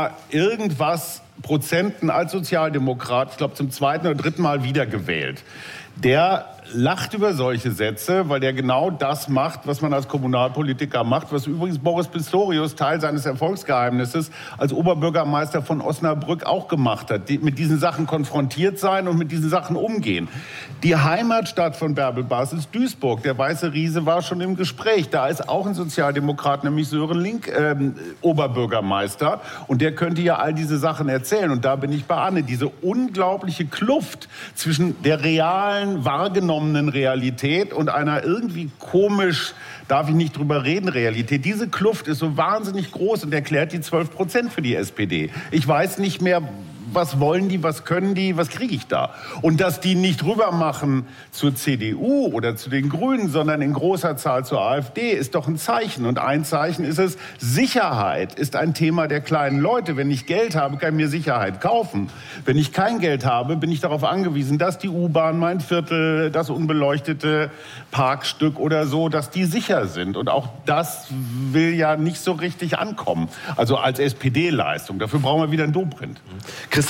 irgendwas Prozenten als Sozialdemokrat, ich glaube zum zweiten oder dritten Mal wiedergewählt, der lacht über solche Sätze, weil der genau das macht, was man als Kommunalpolitiker macht, was übrigens Boris Pistorius, Teil seines Erfolgsgeheimnisses, als Oberbürgermeister von Osnabrück auch gemacht hat. Die mit diesen Sachen konfrontiert sein und mit diesen Sachen umgehen. Die Heimatstadt von Bärbel Bas ist Duisburg. Der Weiße Riese war schon im Gespräch. Da ist auch ein Sozialdemokrat, nämlich Sören Link, äh, Oberbürgermeister. Und der könnte ja all diese Sachen erzählen. Und da bin ich bei Anne. Diese unglaubliche Kluft zwischen der realen, wahrgenommenen Realität und einer irgendwie komisch, darf ich nicht drüber reden, Realität. Diese Kluft ist so wahnsinnig groß und erklärt die zwölf Prozent für die S P D. Ich weiß nicht mehr, was wollen die, was können die, was kriege ich da? Und dass die nicht rüber machen zur C D U oder zu den Grünen, sondern in großer Zahl zur AfD, ist doch ein Zeichen. Und ein Zeichen ist es, Sicherheit ist ein Thema der kleinen Leute. Wenn ich Geld habe, kann ich mir Sicherheit kaufen. Wenn ich kein Geld habe, bin ich darauf angewiesen, dass die U-Bahn, mein Viertel, das unbeleuchtete Parkstück oder so, dass die sicher sind. Und auch das will ja nicht so richtig ankommen. Also als S P D-Leistung. Dafür brauchen wir wieder einen Dobrindt. Christoph,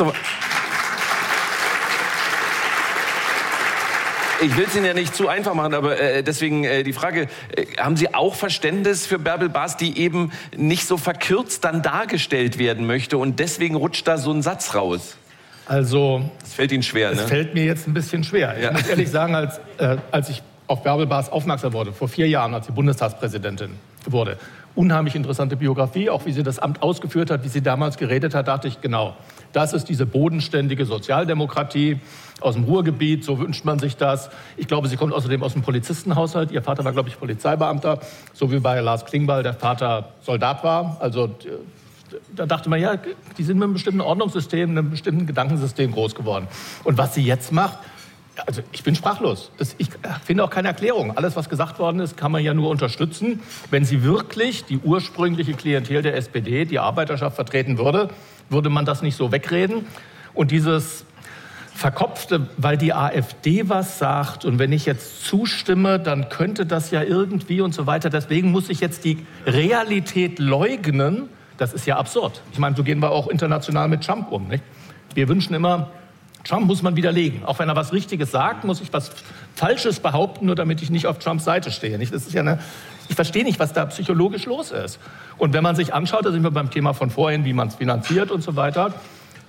ich will es Ihnen ja nicht zu einfach machen, aber äh, deswegen äh, die Frage, äh, haben Sie auch Verständnis für Bärbel Bas, die eben nicht so verkürzt dann dargestellt werden möchte und deswegen rutscht da so ein Satz raus? Also, das fällt Ihnen schwer, ne? Das fällt mir jetzt ein bisschen schwer. Ich muss ehrlich sagen, als, äh, als ich auf Bärbel Bas aufmerksam wurde, vor vier Jahren, als sie Bundestagspräsidentin wurde, unheimlich interessante Biografie, auch wie sie das Amt ausgeführt hat, wie sie damals geredet hat, dachte ich, genau, das ist diese bodenständige Sozialdemokratie aus dem Ruhrgebiet, so wünscht man sich das. Ich glaube, sie kommt außerdem aus dem Polizistenhaushalt. Ihr Vater war, glaube ich, Polizeibeamter, so wie bei Lars Klingbeil der Vater Soldat war. Also da dachte man, ja, die sind mit einem bestimmten Ordnungssystem, einem bestimmten Gedankensystem groß geworden. Und was sie jetzt macht, also ich bin sprachlos. Das, ich finde auch keine Erklärung. Alles, was gesagt worden ist, kann man ja nur unterstützen. Wenn sie wirklich die ursprüngliche Klientel der S P D, die Arbeiterschaft, vertreten würde, würde man das nicht so wegreden. Und dieses Verkopfte, weil die AfD was sagt und wenn ich jetzt zustimme, dann könnte das ja irgendwie und so weiter. Deswegen muss ich jetzt die Realität leugnen. Das ist ja absurd. Ich meine, so gehen wir auch international mit Trump um, nicht? Wir wünschen immer, Trump muss man widerlegen. Auch wenn er was Richtiges sagt, muss ich was Falsches behaupten, nur damit ich nicht auf Trumps Seite stehe. Das ist ja eine, ich verstehe nicht, was da psychologisch los ist. Und wenn man sich anschaut, da sind wir beim Thema von vorhin, wie man es finanziert und so weiter,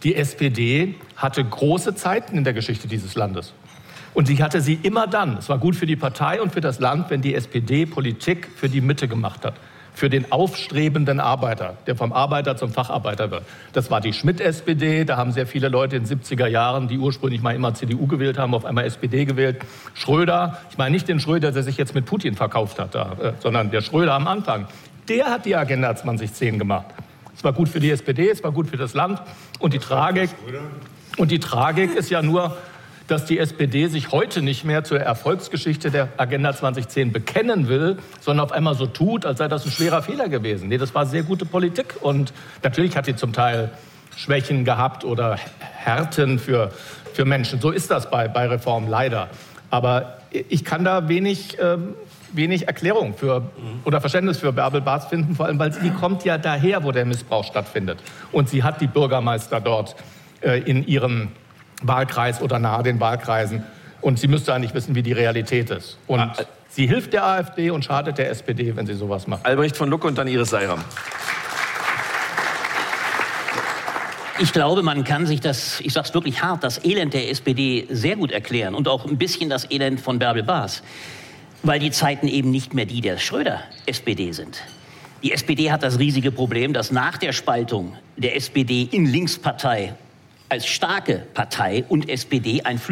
Die S P D hatte große Zeiten in der Geschichte dieses Landes. Und sie hatte sie immer dann. Es war gut für die Partei und für das Land, wenn die S P D Politik für die Mitte gemacht hat. Für den aufstrebenden Arbeiter, der vom Arbeiter zum Facharbeiter wird. Das war die Schmidt-S P D. Da haben sehr viele Leute in den siebziger Jahren, die ursprünglich mal immer C D U gewählt haben, auf einmal S P D gewählt. Schröder, ich meine nicht den Schröder, der sich jetzt mit Putin verkauft hat, da, äh, sondern der Schröder am Anfang. Der hat die Agenda zwanzig zehn gemacht. Es war gut für die S P D, es war gut für das Land. Und die Tragik, und die Tragik ist ja nur, dass die S P D sich heute nicht mehr zur Erfolgsgeschichte der Agenda zwanzig zehn bekennen will, sondern auf einmal so tut, als sei das ein schwerer Fehler gewesen. Nee, das war sehr gute Politik. Und natürlich hat sie zum Teil Schwächen gehabt oder Härten für, für Menschen. So ist das bei, bei Reform leider. Aber ich kann da wenig, ähm, wenig Erklärung für oder Verständnis für Bärbel Bas finden, vor allem, weil sie kommt ja daher, wo der Missbrauch stattfindet. Und sie hat die Bürgermeister dort äh, in ihrem Wahlkreis oder nahe den Wahlkreisen. Und sie müsste eigentlich wissen, wie die Realität ist. Und ah, sie hilft der AfD und schadet der S P D, wenn sie sowas macht. Albrecht von Lucke und dann Iris Seiram. Ich glaube, man kann sich das, ich sag's wirklich hart, das Elend der S P D sehr gut erklären und auch ein bisschen das Elend von Bärbel Bas, weil die Zeiten eben nicht mehr die der Schröder-S P D sind. Die S P D hat das riesige Problem, dass nach der Spaltung der S P D in Linkspartei als starke Partei und S P D ein